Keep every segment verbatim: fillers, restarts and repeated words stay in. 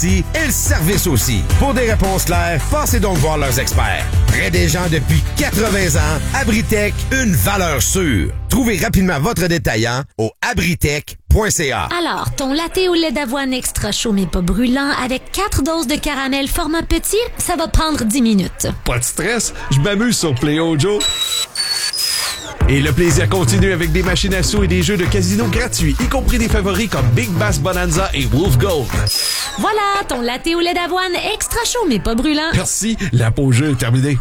garantie et le service aussi. Pour des réponses claires, passez donc voir leurs experts. Près des gens depuis quatre-vingts ans, Abritech, une valeur sûre. Trouvez rapidement votre détaillant au abritech point c a. Alors, ton latte au lait d'avoine extra chaud mais pas brûlant avec quatre doses de caramel format petit, ça va prendre dix minutes. Pas de stress, je m'amuse sur Play-O Joe. Et le plaisir continue avec des machines à sous et des jeux de casino gratuits, y compris des favoris comme Big Bass Bonanza et Wolf Gold. Voilà, ton latte au lait d'avoine extra chaud mais pas brûlant. Merci, la pause jeu est terminée.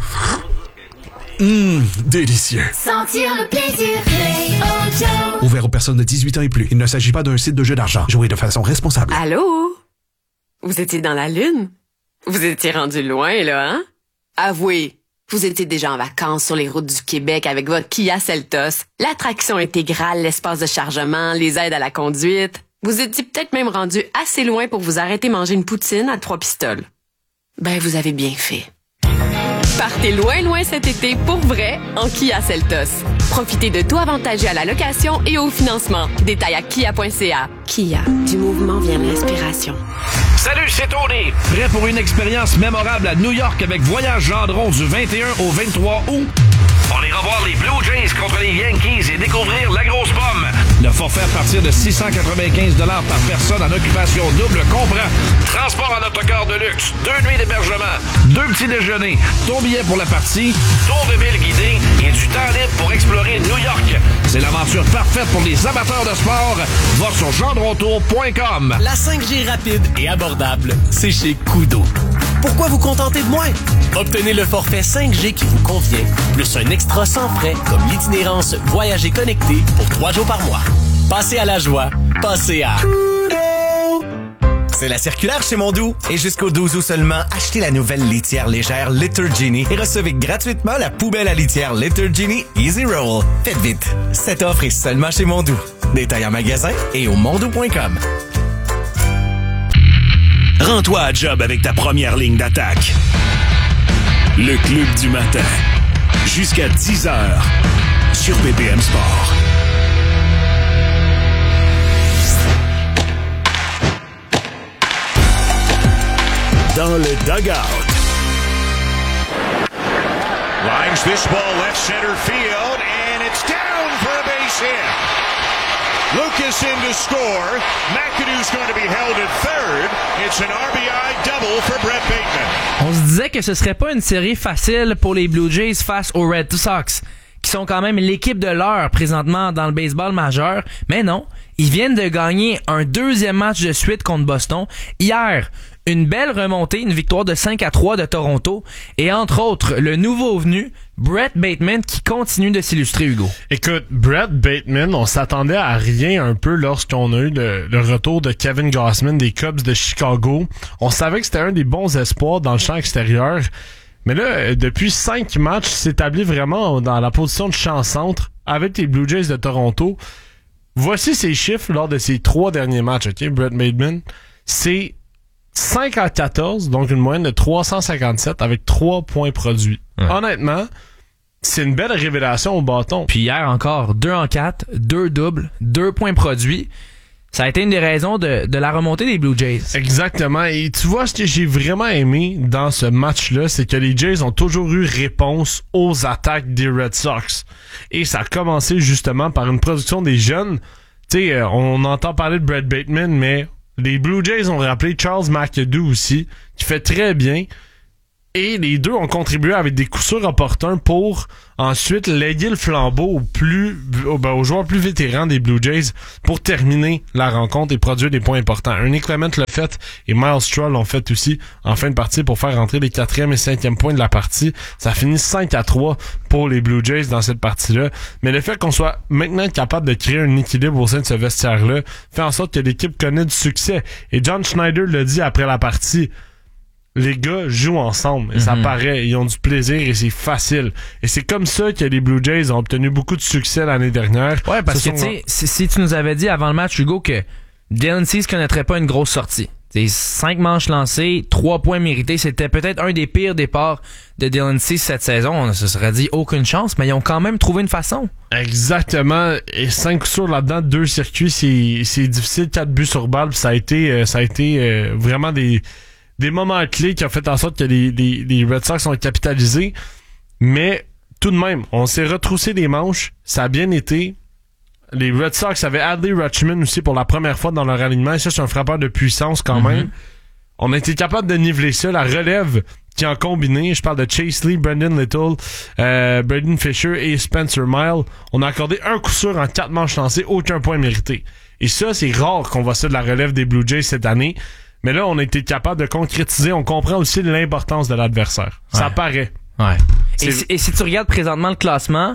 Hum, délicieux. Sentir le plaisir, Play-O Joe. Ouvert aux personnes de dix-huit ans et plus. Il ne s'agit pas d'un site de jeu d'argent. Jouez de façon responsable. Allô? Vous étiez dans la Lune? Vous étiez rendu loin, là, hein? Avouez, vous étiez déjà en vacances sur les routes du Québec avec votre Kia Seltos, l'attraction intégrale, l'espace de chargement, les aides à la conduite. Vous étiez peut-être même rendu assez loin pour vous arrêter manger une poutine à trois pistoles. Ben, vous avez bien fait. Partez loin, loin cet été pour vrai en Kia Seltos. Profitez de taux avantageux à la location et au financement. Détail à kia point c a. Kia, du mouvement vient l'inspiration. Salut, c'est Tony. Prêt pour une expérience mémorable à New York avec Voyage Gendron du vingt et un au vingt-trois août? On ira voir les Blue Jays contre les Yankees et découvrir la grosse pomme. Le forfait à partir de six cent quatre-vingt-quinze dollars par personne en occupation double comprend transport en autocar de luxe, deux nuits d'hébergement, deux petits déjeuners, ton billet pour la partie, tour de ville guidé et du temps libre pour explorer New York. C'est l'aventure parfaite pour les amateurs de sport. Va sur gendrontour point com. La cinq G rapide et abordable, c'est chez Koodo. Pourquoi vous contenter de moins? Obtenez le forfait cinq G qui vous convient, plus un extra sans frais comme l'itinérance Voyager connecté pour trois jours par mois. Passez à la joie, passez à... C'est la circulaire chez Mondou. Et jusqu'au douze août seulement, achetez la nouvelle litière légère Litter Genie et recevez gratuitement la poubelle à litière Litter Genie Easy Roll. Faites vite, cette offre est seulement chez Mondou. Détail en magasin et au mondou point com. Rends-toi à job avec ta première ligne d'attaque. Le Club du matin. Jusqu'à dix heures sur B P M Sport. Dans le dugout. Lines this ball left center field, and it's down for a base hit. Lucas in to score. McAdoo's going to be held at third. It's an R B I double for Brett Bateman. On se disait que ce serait pas une série facile pour les Blue Jays face aux Red Sox, qui sont quand même l'équipe de l'heure présentement dans le baseball majeur. Mais non, ils viennent de gagner un deuxième match de suite contre Boston. Hier, une belle remontée, une victoire de cinq à trois de Toronto. Et entre autres, le nouveau venu, Brett Bateman, qui continue de s'illustrer, Hugo. Écoute, Brett Bateman, on s'attendait à rien un peu lorsqu'on a eu le, le retour de Kevin Gausman des Cubs de Chicago. On savait que c'était un des bons espoirs dans le champ extérieur. Mais là, depuis cinq matchs, il s'établit vraiment dans la position de champ-centre avec les Blue Jays de Toronto. Voici ses chiffres lors de ses trois derniers matchs, ok, Brett Bateman. C'est cinq à quatorze, donc une moyenne de trois cent cinquante-sept avec trois points produits. Ouais. Honnêtement, c'est une belle révélation au bâton. Puis hier encore, deux en quatre, deux doubles, deux points produits. Ça a été une des raisons de, de la remontée des Blue Jays. Exactement. Et tu vois, ce que j'ai vraiment aimé dans ce match-là, c'est que les Jays ont toujours eu réponse aux attaques des Red Sox. Et ça a commencé justement par une production des jeunes. Tu sais, on entend parler de Brett Bateman, mais les Blue Jays ont rappelé Charles McAdoo aussi, qui fait très bien. Et les deux ont contribué avec des coups sûrs opportuns pour ensuite léguer le flambeau aux, plus, ben, aux joueurs plus vétérans des Blue Jays pour terminer la rencontre et produire des points importants. Ernie Clement l'a fait et Miles Straw l'ont fait aussi en fin de partie pour faire rentrer les quatrième et cinquième points de la partie. Ça finit cinq à trois pour les Blue Jays dans cette partie-là. Mais le fait qu'on soit maintenant capable de créer un équilibre au sein de ce vestiaire-là fait en sorte que l'équipe connaît du succès. Et John Schneider l'a dit après la partie. Les gars jouent ensemble et mm-hmm. ça paraît, ils ont du plaisir et c'est facile. Et c'est comme ça que les Blue Jays ont obtenu beaucoup de succès l'année dernière. Ouais, parce Ce que sont... tu sais, si, si tu nous avais dit avant le match, Hugo, que Dylan Cease connaîtrait pas une grosse sortie, T'sais, cinq manches lancées, trois points mérités. C'était peut-être un des pires départs de Dylan Cease cette saison. On se serait dit aucune chance, mais ils ont quand même trouvé une façon. Exactement. Et cinq coups sûrs là-dedans, deux circuits, c'est, c'est difficile. Quatre buts sur balle. Puis ça a été, euh, ça a été euh, vraiment des, des moments clés qui ont fait en sorte que les, les, les Red Sox ont capitalisé. Mais tout de même, on s'est retroussé les manches. Ça a bien été. Les Red Sox avaient Adley Rutschman aussi pour la première fois dans leur alignement. Et ça, c'est un frappeur de puissance quand Mm-hmm. même. On a été capable de niveler ça. La relève qui en combiné, je parle de Chase Lee, Brendan Little, euh, Braden Fisher et Spencer Mile. On a accordé un coup sûr en quatre manches lancées, aucun point mérité. Et ça, c'est rare qu'on voit ça de la relève des Blue Jays cette année. Mais là, on a été capable de concrétiser. On comprend aussi l'importance de l'adversaire. Ouais. Ça paraît. Ouais. Et si, et si tu regardes présentement le classement,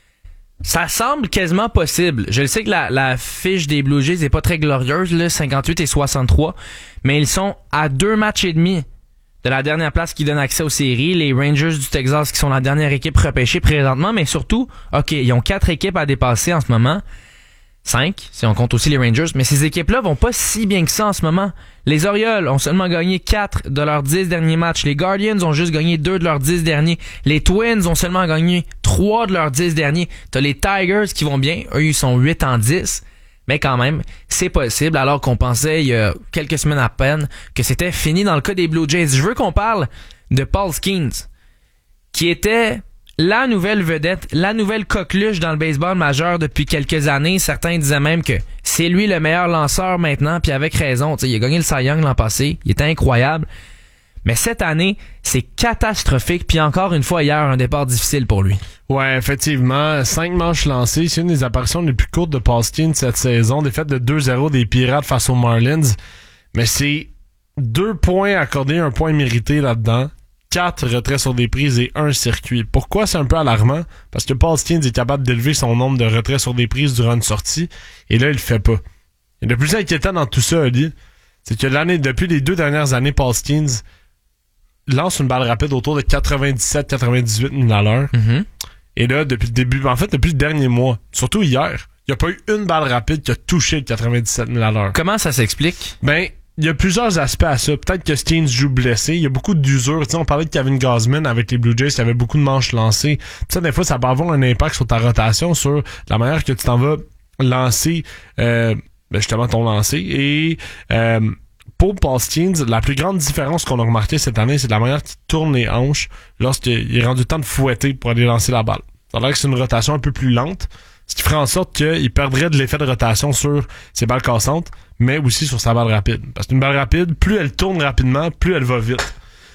ça semble quasiment possible. Je le sais que la, la fiche des Blue Jays n'est pas très glorieuse, là, cinquante-huit et soixante-trois, mais ils sont à deux matchs et demi de la dernière place qui donne accès aux séries. Les Rangers du Texas qui sont la dernière équipe repêchée présentement, mais surtout, ok, ils ont quatre équipes à dépasser en ce moment. Cinq, si on compte aussi les Rangers, mais ces équipes-là vont pas si bien que ça en ce moment. Les Orioles ont seulement gagné quatre de leurs dix derniers matchs. Les Guardians ont juste gagné deux de leurs dix derniers. Les Twins ont seulement gagné trois de leurs dix derniers. T'as les Tigers qui vont bien. Eux, ils sont huit en dix. Mais quand même, c'est possible, alors qu'on pensait il y a quelques semaines à peine que c'était fini dans le cas des Blue Jays. Je veux qu'on parle de Paul Skeens, qui était la nouvelle vedette, la nouvelle coqueluche dans le baseball majeur depuis quelques années. Certains disaient même que c'est lui le meilleur lanceur maintenant, puis avec raison. T'sais, il a gagné le Cy Young l'an passé, il était incroyable. Mais cette année, c'est catastrophique, puis encore une fois hier, un départ difficile pour lui. Ouais, effectivement, cinq manches lancées, c'est une des apparitions les plus courtes de Paul Skeens cette saison, défaite de deux zéro des Pirates face aux Marlins. Mais c'est deux points accordés, un point mérité là-dedans. Quatre retraits sur des prises et un circuit. Pourquoi c'est un peu alarmant? Parce que Paul Skeens est capable d'élever son nombre de retraits sur des prises durant une sortie, et là, il le fait pas. Et le plus inquiétant dans tout ça, Ali, c'est que l'année, depuis les deux dernières années, Paul Skeens lance une balle rapide autour de quatre-vingt-dix-sept à quatre-vingt-dix-huit milles à l'heure. Mm-hmm. Et là, depuis le début, en fait, depuis le dernier mois, surtout hier, il n'y a pas eu une balle rapide qui a touché le quatre-vingt-dix-sept milles à l'heure. Comment ça s'explique? Ben, il y a plusieurs aspects à ça. Peut-être que Skeens joue blessé. Il y a beaucoup d'usure. Tu sais, on parlait de Kevin Gausman avec les Blue Jays. Il y avait beaucoup de manches lancées. Tu sais, des fois, ça peut avoir un impact sur ta rotation, sur la manière que tu t'en vas lancer, euh, ben justement, ton lancer. Et euh, pour Paul Skeens, la plus grande différence qu'on a remarqué cette année, c'est la manière qu'il tourne les hanches lorsqu'il est rendu temps de fouetter pour aller lancer la balle. Ça a l'air que c'est une rotation un peu plus lente, ce qui ferait en sorte qu'il perdrait de l'effet de rotation sur ses balles cassantes, mais aussi sur sa balle rapide. Parce qu'une balle rapide, plus elle tourne rapidement, plus elle va vite.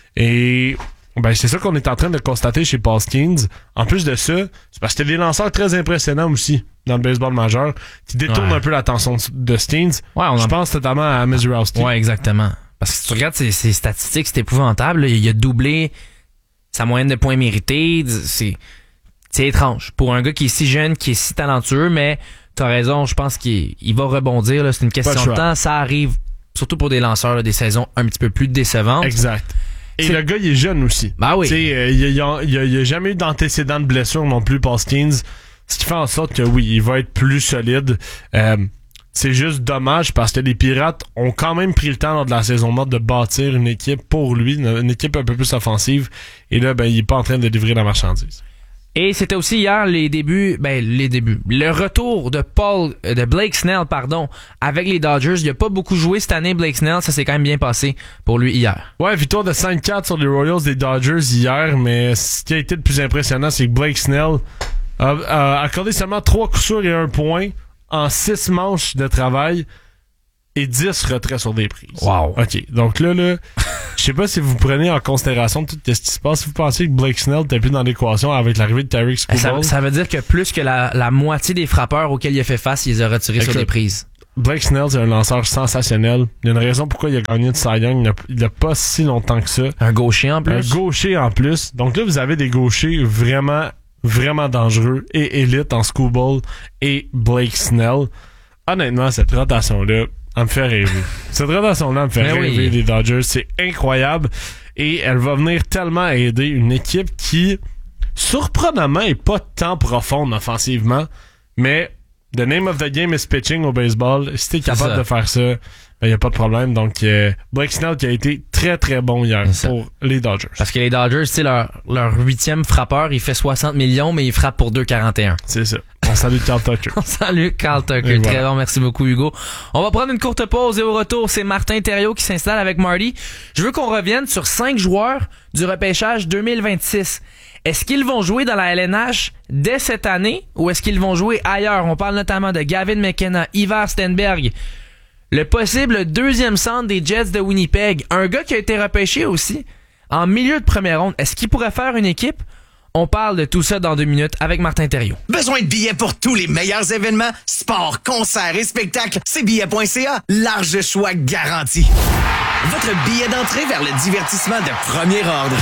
Et ben c'est ça qu'on est en train de constater chez Paul Skeens. En plus de ça, c'est parce qu'il y a des lanceurs très impressionnants aussi dans le baseball majeur qui détournent ouais. un peu l'attention de Skeens. Ouais, on Je en... pense notamment à Mazeroski. Ouais, exactement. Parce que si tu regardes ses, ses statistiques, c'est épouvantable. Il a doublé sa moyenne de points mérités. C'est... C'est étrange pour un gars qui est si jeune, qui est si talentueux, mais t'as raison, je pense qu'il il va rebondir. Là, c'est une question de, de temps. Ça arrive surtout pour des lanceurs, là, des saisons un petit peu plus décevantes. Exact. Et c'est... le gars, il est jeune aussi. Bah oui. Euh, il n'y a, a, a, a jamais eu d'antécédent de blessure non plus, Paul Skeens. Ce qui fait en sorte que oui, il va être plus solide. Euh, c'est juste dommage parce que les Pirates ont quand même pris le temps lors de la saison morte de bâtir une équipe pour lui, une, une équipe un peu plus offensive. Et là, ben, il est pas en train de livrer la marchandise. Et c'était aussi hier les débuts, ben les débuts, le retour de Paul, de Blake Snell, pardon, avec les Dodgers. Il a pas beaucoup joué cette année, Blake Snell, ça s'est quand même bien passé pour lui hier. Ouais, victoire de cinq quatre sur les Royals des Dodgers hier, mais ce qui a été le plus impressionnant, c'est que Blake Snell a, a accordé seulement trois coups sûrs et un point en six manches de travail et dix retraits sur des prises. Wow. OK, donc là, là, je sais pas si vous prenez en considération tout ce qui se passe. Si vous pensez que Blake Snell n'était plus dans l'équation avec l'arrivée de Tarik Skubal. Ça, ça veut dire que plus que la, la moitié des frappeurs auxquels il a fait face, il les a retirés Écoute, sur des prises. Blake Snell, c'est un lanceur sensationnel. Il y a une raison pourquoi il a gagné de Cy Young il n'y a, a pas si longtemps que ça. Un gaucher en plus. Un gaucher en plus. Donc là, vous avez des gauchers vraiment, vraiment dangereux et élites en Skubal et Blake Snell. Honnêtement, cette rotation-là, elle me fait rêver. Cette rotation-là me fait Mais rêver, oui. les Dodgers. C'est incroyable. Et elle va venir tellement aider une équipe qui, surprenamment, est pas tant profonde offensivement. Mais the name of the game is pitching au baseball. Si t'es capable de faire ça, il n'y a pas de problème. Donc, euh, Blake Snell qui a été très, très bon hier pour les Dodgers. Parce que les Dodgers, tu sais, leur, leur huitième frappeur, il fait soixante millions, mais il frappe pour deux virgule quarante et un. C'est ça. On salue Carl Tucker. On salue Carl Tucker. Très bon, merci beaucoup, Hugo. On va prendre une courte pause et au retour, c'est Martin Thériault qui s'installe avec Marty. Je veux qu'on revienne sur cinq joueurs du repêchage deux mille vingt-six. Est-ce qu'ils vont jouer dans la L N H dès cette année ou est-ce qu'ils vont jouer ailleurs? On parle notamment de Gavin McKenna, Ivar Stenberg, le possible deuxième centre des Jets de Winnipeg, un gars qui a été repêché aussi en milieu de première ronde. Est-ce qu'il pourrait faire une équipe? On parle de tout ça dans deux minutes avec Martin Thériault. Besoin de billets pour tous les meilleurs événements, sports, concerts et spectacles? C'est billets point c a. Large choix garanti. Votre billet d'entrée vers le divertissement de premier ordre.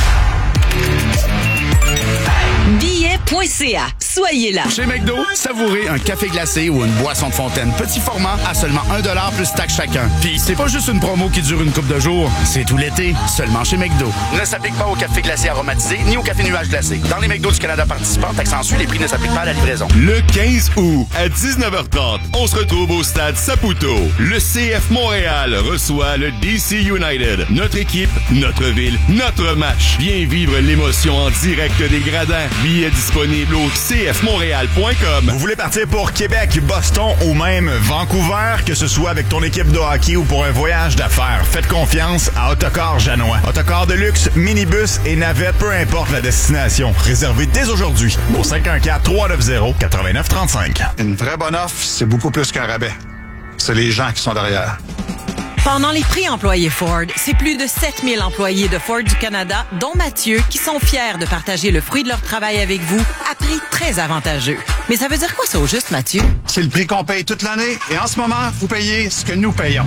billets point c a. Soyez là. Chez McDo, savourez un café glacé ou une boisson de fontaine petit format à seulement un dollar plus taxe chacun. Puis c'est pas juste une promo qui dure une couple de jours, c'est tout l'été, seulement chez McDo. Ne s'applique pas au café glacé aromatisé ni au café nuage glacé. Dans les McDo du Canada participants, taxe en sus, les prix ne s'appliquent pas à la livraison. Le quinze août, à dix-neuf heures trente, on se retrouve au stade Saputo. Le C F Montréal reçoit le D C United. Notre équipe, notre ville, notre match. Viens vivre l'émotion en direct des gradins. Billets disponibles au c f montréal point com. Vous voulez partir pour Québec, Boston ou même Vancouver, que ce soit avec ton équipe de hockey ou pour un voyage d'affaires, faites confiance à Autocar Janois. Autocar de luxe, minibus et navette, peu importe la destination. Réservez dès aujourd'hui au cinq un quatre, trois neuf zéro, neuf neuf trois cinq. Une vraie bonne offre, c'est beaucoup plus qu'un rabais. C'est les gens qui sont derrière. Pendant les prix employés Ford, c'est plus de sept mille employés de Ford du Canada, dont Mathieu, qui sont fiers de partager le fruit de leur travail avec vous à prix très avantageux. Mais ça veut dire quoi ça au juste, Mathieu? C'est le prix qu'on paye toute l'année et en ce moment, vous payez ce que nous payons.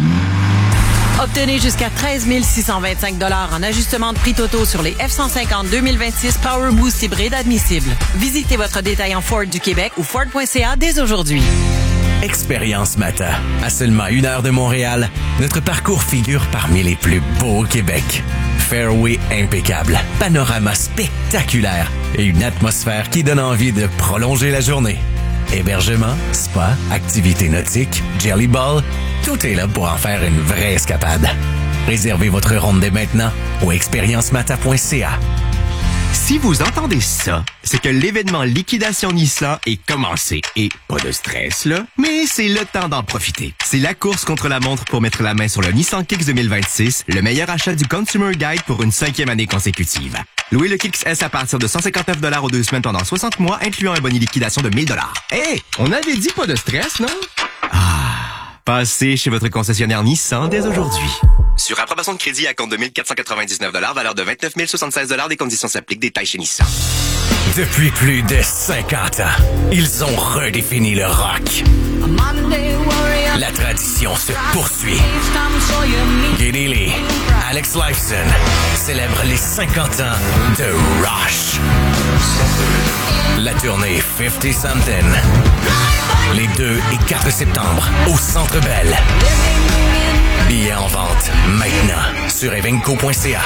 Obtenez jusqu'à treize mille six cent vingt-cinq dollars en ajustement de prix totaux sur les F cent cinquante deux mille vingt-six Power Boost hybride admissibles. Visitez votre détaillant Ford du Québec ou Ford point c a dès aujourd'hui. Expérience Mata. À seulement une heure de Montréal, notre parcours figure parmi les plus beaux au Québec. Fairway impeccable, panorama spectaculaire et une atmosphère qui donne envie de prolonger la journée. Hébergement, spa, activités nautiques, jelly ball, tout est là pour en faire une vraie escapade. Réservez votre ronde dès maintenant au expérience mata point c a. Si vous entendez ça, c'est que l'événement Liquidation Nissan est commencé. Et pas de stress, là, mais c'est le temps d'en profiter. C'est la course contre la montre pour mettre la main sur le Nissan Kicks deux mille vingt-six, le meilleur achat du Consumer Guide pour une cinquième année consécutive. Louez le Kicks S à partir de cent cinquante-neuf dollars aux deux semaines pendant soixante mois, incluant un bonus liquidation de mille dollars. Hé, on avait dit pas de stress, non? Ah, passez chez votre concessionnaire Nissan dès aujourd'hui. Sur approbation de crédit à compte de mille quatre cent quatre-vingt-dix-neuf dollars, valeur de vingt-neuf mille soixante-seize dollars, des conditions s'appliquent, détails chez Nissan. Depuis plus de cinquante ans, ils ont redéfini le rock. La tradition se poursuit. Geddy Lee, Alex Lifeson célèbrent les cinquante ans de Rush. La tournée cinquante Something. Les deux et quatre septembre au Centre Bell. Billets en vente maintenant sur evenco point c a.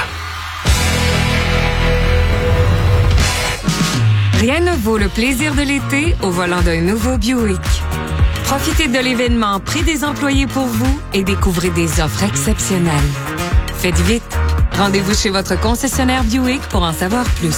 Rien ne vaut le plaisir de l'été au volant d'un nouveau Buick. Profitez de l'événement Prix des employés pour vous et découvrez des offres exceptionnelles. Faites vite. Rendez-vous chez votre concessionnaire Buick pour en savoir plus.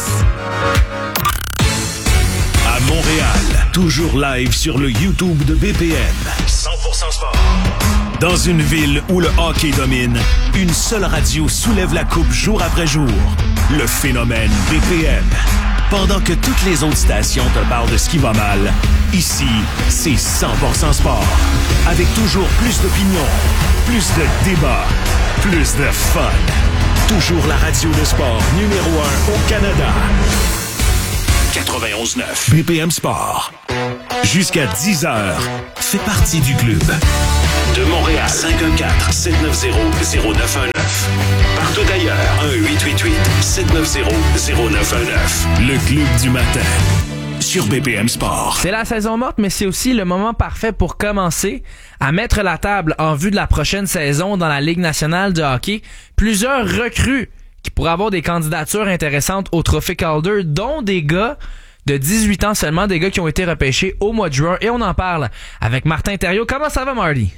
À Montréal, toujours live sur le YouTube de B P M. cent pour cent sport. Dans une ville où le hockey domine, une seule radio soulève la coupe jour après jour. Le phénomène B P M. Pendant que toutes les autres stations te parlent de ce qui va mal, ici, c'est cent pour cent sport. Avec toujours plus d'opinions, plus de débats, plus de fun. Toujours la radio de sport numéro un au Canada. quatre-vingt-onze neuf B P M Sport. Jusqu'à dix heures, fais partie du club. De Montréal, cinq un quatre, sept neuf zéro, zéro neuf un neuf. Partout ailleurs, un huit huit huit, sept neuf zéro, zéro neuf un neuf. Le club du matin, sur B P M Sport. C'est la saison morte, mais c'est aussi le moment parfait pour commencer à mettre la table en vue de la prochaine saison dans la Ligue nationale de hockey. Plusieurs recrues qui pourraient avoir des candidatures intéressantes au Trophée Calder, dont des gars de dix-huit ans seulement, des gars qui ont été repêchés au mois de juin. Et on en parle avec Martin Thériault. Comment ça va, Marty?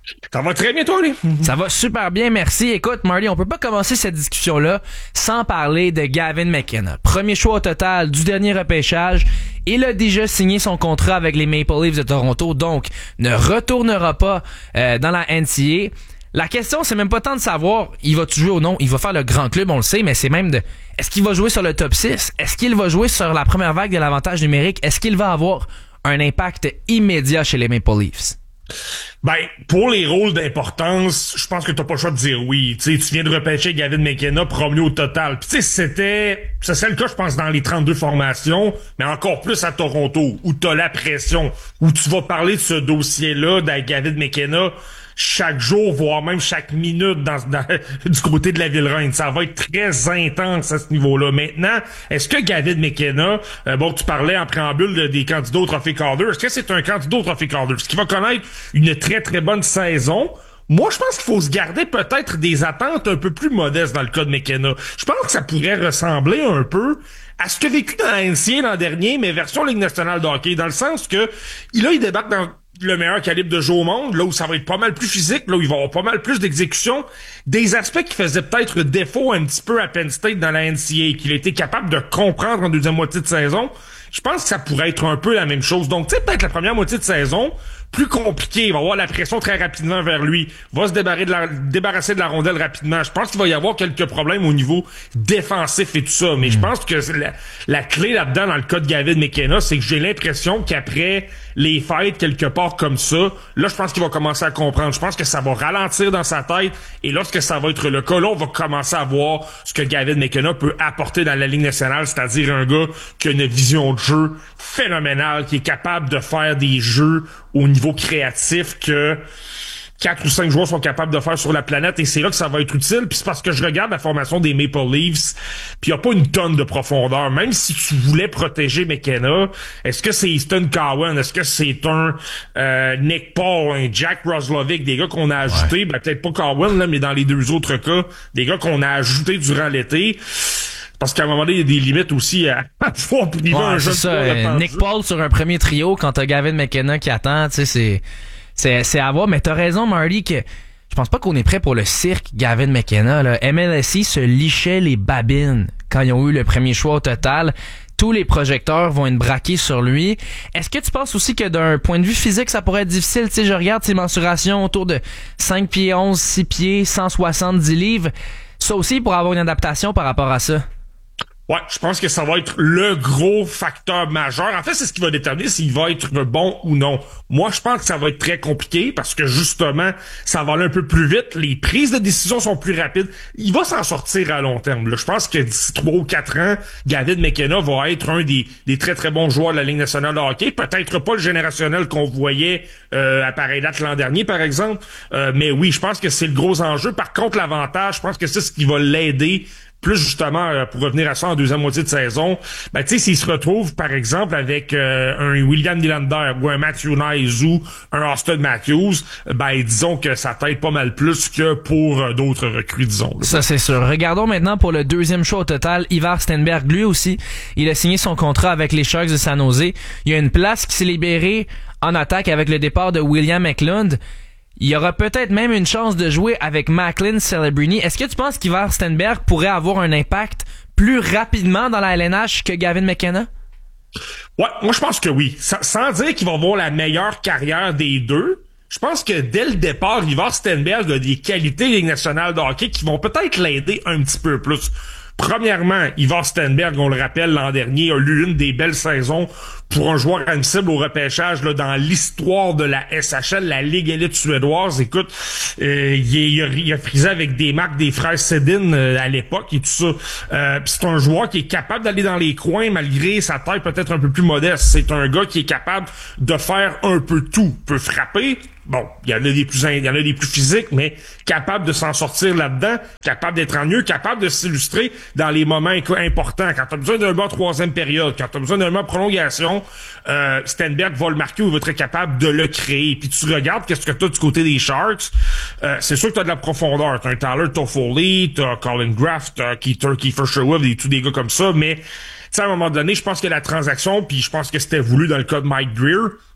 Ça va très bien, toi, Ali? Ça va super bien, merci. Écoute, Marty, on peut pas commencer cette discussion-là sans parler de Gavin McKenna. Premier choix au total du dernier repêchage. Il a déjà signé son contrat avec les Maple Leafs de Toronto, donc ne retournera pas euh, dans la N C A. La question, c'est même pas tant de savoir il va-tu jouer ou non. Il va faire le grand club, on le sait, mais c'est même de est-ce qu'il va jouer sur le top six? Est-ce qu'il va jouer sur la première vague de l'avantage numérique? Est-ce qu'il va avoir un impact immédiat chez les Maple Leafs? Ben, pour les rôles d'importance, je pense que t'as pas le choix de dire oui. Tu sais, tu viens de repêcher Gavin McKenna, promené au total. Puis tu sais, c'était, ça c'est le cas, je pense, dans les trente-deux formations, mais encore plus à Toronto, où t'as la pression, où tu vas parler de ce dossier-là, de Gavin McKenna, chaque jour, voire même chaque minute dans, dans du côté de la Ville-Reine. Ça va être très intense à ce niveau-là. Maintenant, est-ce que Gavin McKenna, euh, bon, tu parlais en préambule de, des candidats au Trophée Calder, est-ce que c'est un candidat au Trophée Calder? Est-ce qu'il va connaître une très très bonne saison? Moi, je pense qu'il faut se garder peut-être des attentes un peu plus modestes dans le cas de McKenna. Je pense que ça pourrait ressembler un peu à ce que vécu dans la N C A l'an dernier, mais version Ligue nationale de hockey, dans le sens que il a, il débarque dans le meilleur calibre de jeu au monde, là où ça va être pas mal plus physique, là où il va y avoir pas mal plus d'exécution, des aspects qui faisaient peut-être défaut un petit peu à Penn State dans la N C A, qu'il a été capable de comprendre en deuxième moitié de saison. Je pense que ça pourrait être un peu la même chose. Donc, tu sais, peut-être la première moitié de saison, plus compliqué, il va avoir la pression très rapidement vers lui, va se débarrasser de la, débarrasser de la rondelle rapidement. Je pense qu'il va y avoir quelques problèmes au niveau défensif et tout ça, mais mm. je pense que la, la clé là-dedans, dans le cas de Gavin McKenna, c'est que j'ai l'impression qu'après les fêtes, quelque part comme ça, là, je pense qu'il va commencer à comprendre. Je pense que ça va ralentir dans sa tête, et lorsque ça va être le cas, là, on va commencer à voir ce que Gavin McKenna peut apporter dans la Ligue nationale, c'est-à-dire un gars qui a une vision de jeu phénoménale, qui est capable de faire des jeux au niveau créatif que quatre ou cinq joueurs sont capables de faire sur la planète, et c'est là que ça va être utile. Puis c'est parce que je regarde la formation des Maple Leafs, puis il n'y a pas une tonne de profondeur. Même si tu voulais protéger McKenna, est-ce que c'est Easton Cowan, est-ce que c'est un euh, Nick Paul, un Jack Roslovic, des gars qu'on a ajoutés, ouais. ben peut-être pas Cowan, là, mais dans les deux autres cas, des gars qu'on a ajoutés durant l'été. Parce qu'à un moment donné, il y a des limites aussi à, à pouvoir priver ouais, un jeu. C'est ça. Euh, Nick Paul sur un premier trio, quand t'as Gavin McKenna qui attend, tu sais, c'est, c'est, c'est à voir. Mais t'as raison, Marty, que je pense pas qu'on est prêt pour le cirque Gavin McKenna, là. M L S I se lichait les babines quand ils ont eu le premier choix au total. Tous les projecteurs vont être braqués sur lui. Est-ce que tu penses aussi que d'un point de vue physique, ça pourrait être difficile? Tu sais, je regarde ses mensurations autour de cinq pieds onze, six pieds, cent soixante-dix livres. Ça aussi, pour avoir une adaptation par rapport à ça. Ouais, je pense que ça va être le gros facteur majeur. En fait, c'est ce qui va déterminer s'il va être bon ou non. Moi, je pense que ça va être très compliqué parce que justement, ça va aller un peu plus vite. Les prises de décision sont plus rapides. Il va s'en sortir à long terme. Là, je pense que d'ici trois ou quatre ans, Gavin McKenna va être un des, des très très bons joueurs de la Ligue nationale de hockey. Peut-être pas le générationnel qu'on voyait euh, à pareille date l'an dernier, par exemple. Euh, mais oui, je pense que c'est le gros enjeu. Par contre, l'avantage, je pense que c'est ce qui va l'aider plus justement, euh, pour revenir à ça en deuxième moitié de saison, ben tu sais, s'il se retrouve, par exemple, avec euh, un William Nylander ou un Matthew Knies ou un Auston Matthews, ben disons que ça t'aide pas mal plus que pour euh, d'autres recrues, disons. Ça, c'est sûr. Regardons maintenant pour le deuxième choix au total, Ivar Stenberg. Lui aussi, il a signé son contrat avec les Sharks de San Jose. Il y a une place qui s'est libérée en attaque avec le départ de William Eklund. Il y aura peut-être même une chance de jouer avec Macklin Celebrini. Est-ce que tu penses qu'Ivar Stenberg pourrait avoir un impact plus rapidement dans la L N H que Gavin McKenna? Ouais, moi je pense que oui. Sans, sans dire qu'il va avoir la meilleure carrière des deux, je pense que dès le départ, Ivar Stenberg a des qualités Ligue nationale de hockey qui vont peut-être l'aider un petit peu plus. Premièrement, Ivar Stenberg, on le rappelle, l'an dernier, a eu une des belles saisons pour un joueur admissible au repêchage là, dans l'histoire de la S H L, la Ligue élite suédoise. Écoute, euh, il, il, a, il a frisé avec des marques des frères Sedin euh, à l'époque et tout ça. Euh, pis c'est un joueur qui est capable d'aller dans les coins malgré sa taille peut-être un peu plus modeste. C'est un gars qui est capable de faire un peu tout. Peut frapper. Bon, il y en a des plus, il y en a des plus physiques, mais capable de s'en sortir là-dedans, capable d'être en mieux, capable de s'illustrer dans les moments importants. Quand t'as besoin d'un bas troisième période, quand t'as besoin d'un bas prolongation, euh, Stenberg va le marquer ou il va être capable de le créer. Puis tu regardes qu'est-ce que t'as du côté des Sharks, euh, c'est sûr que t'as de la profondeur. T'as un Tyler Toffoli, t'as Colin Graff, t'as Keeter, Kiefer Sherwood et tous des gars comme ça, mais tu sais, à un moment donné, je pense que la transaction, puis je pense que c'était voulu dans le cas de Mike Greer,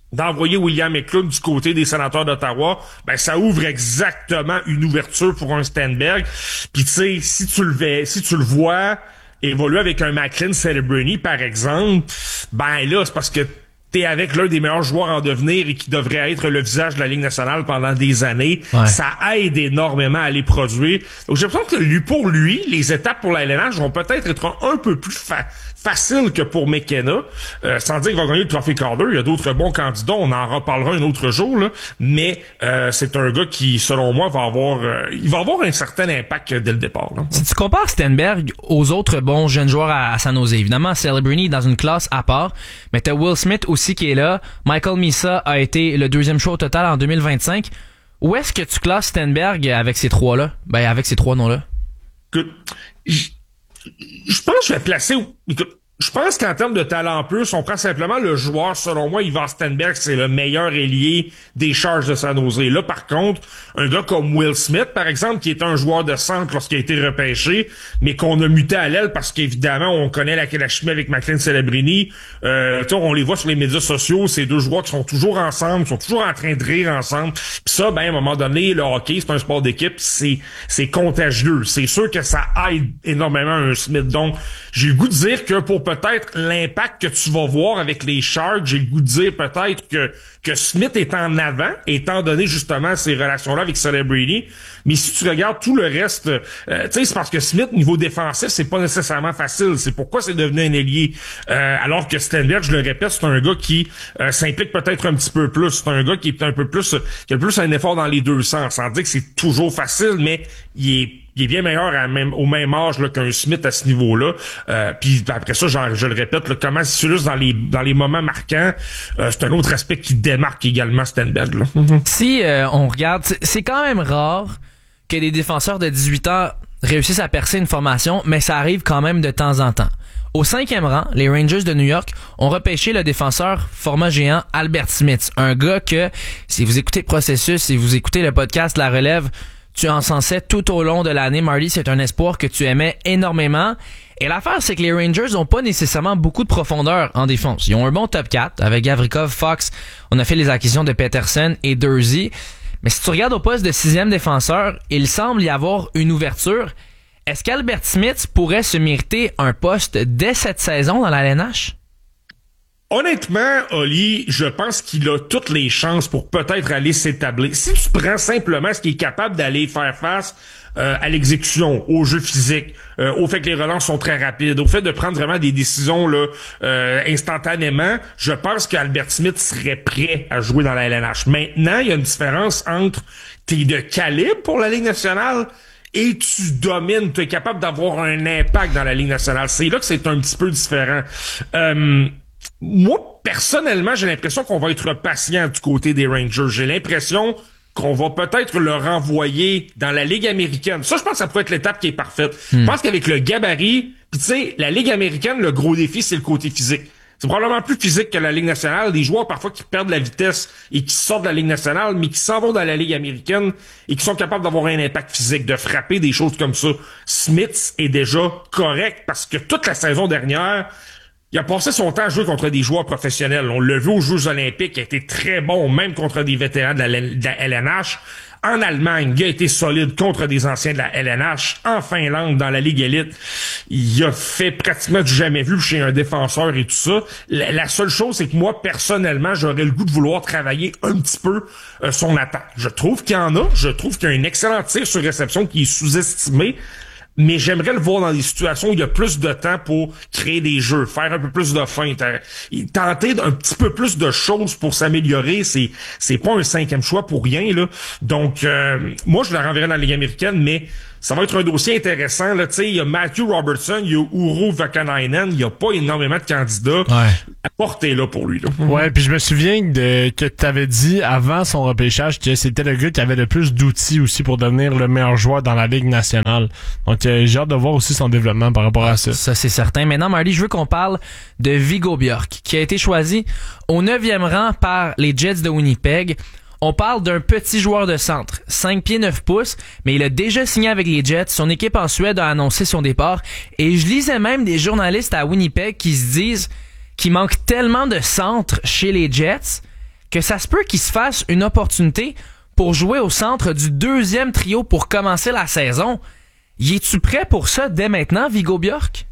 d'envoyer William Eklund du côté des Sénateurs d'Ottawa, ben ça ouvre exactement une ouverture pour un Stenberg. Puis tu sais, si tu le vais, si tu le vois évoluer avec un Macklin Celebrini, par exemple, ben là, c'est parce que t'es avec l'un des meilleurs joueurs en devenir et qui devrait être le visage de la Ligue nationale pendant des années. Ouais. Ça aide énormément à les produire. Donc j'ai l'impression que lui, pour lui, les étapes pour la L N H vont peut-être être un, un peu plus fa- faciles que pour McKenna. Euh, sans dire qu'il va gagner le trophée Calder. Il y a d'autres bons candidats. On en reparlera un autre jour, là. Mais euh, c'est un gars qui, selon moi, va avoir euh, il va avoir un certain impact dès le départ. Là. Si tu compares Stenberg aux autres bons jeunes joueurs à, à San Jose, évidemment, Celebrini est dans une classe à part, mais t'as Will Smith aussi qui est là. Michael Misa a été le deuxième choix au total en deux mille vingt-cinq. Où est-ce que tu classes Stenberg avec ces trois-là? Ben, avec ces trois noms-là. Écoute, je pense que je vais placer... Écoute, je pense qu'en termes de talent pur, si on prend simplement le joueur, selon moi, Ivan Stenberg, c'est le meilleur ailier des Chargers de San Jose. Là, par contre, un gars comme Will Smith, par exemple, qui est un joueur de centre lorsqu'il a été repêché, mais qu'on a muté à l'aile parce qu'évidemment, on connaît la, la chimie avec Macklin Celebrini. Euh, on les voit sur les médias sociaux, ces deux joueurs qui sont toujours ensemble, qui sont toujours en train de rire ensemble. Puis ça, ben, à un moment donné, le hockey, c'est un sport d'équipe, c'est, c'est contagieux. C'est sûr que ça aide énormément un Smith. Donc, j'ai le goût de dire que pour peut-être l'impact que tu vas voir avec les Sharks, j'ai le goût de dire peut-être que que Smith est en avant, étant donné justement ces relations-là avec Celebrini. Mais si tu regardes tout le reste, euh, tu sais, c'est parce que Smith, niveau défensif, c'est pas nécessairement facile. C'est pourquoi c'est devenu un ailier. Euh, alors que Stenberg, je le répète, c'est un gars qui euh, s'implique peut-être un petit peu plus. C'est un gars qui est un peu plus, qui a plus un effort dans les deux sens. Sans dire que c'est toujours facile, mais il est il est bien meilleur à même, au même âge là, qu'un Smith à ce niveau-là. Euh, puis après ça, genre, je le répète, là, comment c'est juste dans les dans les moments marquants, euh, c'est un autre aspect qui démarque également Stenberg. Là. Mm-hmm. Si euh, on regarde, c'est, c'est quand même rare que des défenseurs de dix-huit ans réussissent à percer une formation, mais ça arrive quand même de temps en temps. Au cinquième rang, les Rangers de New York ont repêché le défenseur format géant Albert Smith, un gars que, si vous écoutez Processus, si vous écoutez le podcast La Relève, tu encensais tout au long de l'année. Marty, c'est un espoir que tu aimais énormément. Et l'affaire, c'est que les Rangers n'ont pas nécessairement beaucoup de profondeur en défense. Ils ont un bon top quatre avec Gavrikov, Fox. On a fait les acquisitions de Peterson et Durzi. Mais si tu regardes au poste de sixième défenseur, il semble y avoir une ouverture. Est-ce qu'Albert Smith pourrait se mériter un poste dès cette saison dans la L N H? Honnêtement, Oli, je pense qu'il a toutes les chances pour peut-être aller s'établir. Si tu prends simplement ce qu'il est capable d'aller faire face euh, à l'exécution, au jeu physique, euh, au fait que les relances sont très rapides, au fait de prendre vraiment des décisions là euh, instantanément, je pense qu'Albert Smith serait prêt à jouer dans la L N H. Maintenant, il y a une différence entre t'es de calibre pour la Ligue nationale et tu domines, tu es capable d'avoir un impact dans la Ligue nationale. C'est là que c'est un petit peu différent. Euh, Moi, personnellement, j'ai l'impression qu'on va être patient du côté des Rangers. J'ai l'impression qu'on va peut-être le renvoyer dans la Ligue américaine. Ça, je pense que ça pourrait être l'étape qui est parfaite. Hmm. Je pense qu'avec le gabarit, puis tu sais, la Ligue américaine, le gros défi, c'est le côté physique. C'est probablement plus physique que la Ligue nationale. Des joueurs, parfois, qui perdent la vitesse et qui sortent de la Ligue nationale, mais qui s'en vont dans la Ligue américaine et qui sont capables d'avoir un impact physique, de frapper des choses comme ça. Smith est déjà correct parce que toute la saison dernière, il a passé son temps à jouer contre des joueurs professionnels. On l'a vu aux Jeux olympiques, il a été très bon, même contre des vétérans de la, de la L N H. En Allemagne, il a été solide contre des anciens de la L N H. En Finlande, dans la Ligue élite, il a fait pratiquement du jamais vu chez un défenseur et tout ça. La, la seule chose, c'est que moi, personnellement, j'aurais le goût de vouloir travailler un petit peu euh, son attaque. Je trouve qu'il y en a. Je trouve qu'il y a un excellent tir sur réception qui est sous-estimé. Mais j'aimerais le voir dans des situations où il y a plus de temps pour créer des jeux, faire un peu plus de feintes, tenter un petit peu plus de choses pour s'améliorer. C'est c'est pas un cinquième choix pour rien là. Donc euh, moi je le renverrai dans la Ligue américaine, mais ça va être un dossier intéressant. Là, tu sais, il y a Matthew Robertson, il y a Urho Vakanainen, il n'y a pas énormément de candidats. Ouais. La porte est là pour lui. Là. Ouais, puis je me souviens de que tu avais dit avant son repêchage que c'était le gars qui avait le plus d'outils aussi pour devenir le meilleur joueur dans la Ligue nationale. Donc euh, j'ai hâte de voir aussi son développement par rapport à ça. Ça, c'est certain. Maintenant, Marty, je veux qu'on parle de Viggo Bjork, qui a été choisi au neuvième rang par les Jets de Winnipeg. On parle d'un petit joueur de centre, cinq pieds neuf pouces, mais il a déjà signé avec les Jets. Son équipe en Suède a annoncé son départ. Et je lisais même des journalistes à Winnipeg qui se disent qu'il manque tellement de centres chez les Jets que ça se peut qu'il se fasse une opportunité pour jouer au centre du deuxième trio pour commencer la saison. Y es-tu prêt pour ça dès maintenant, Viggo Bjork?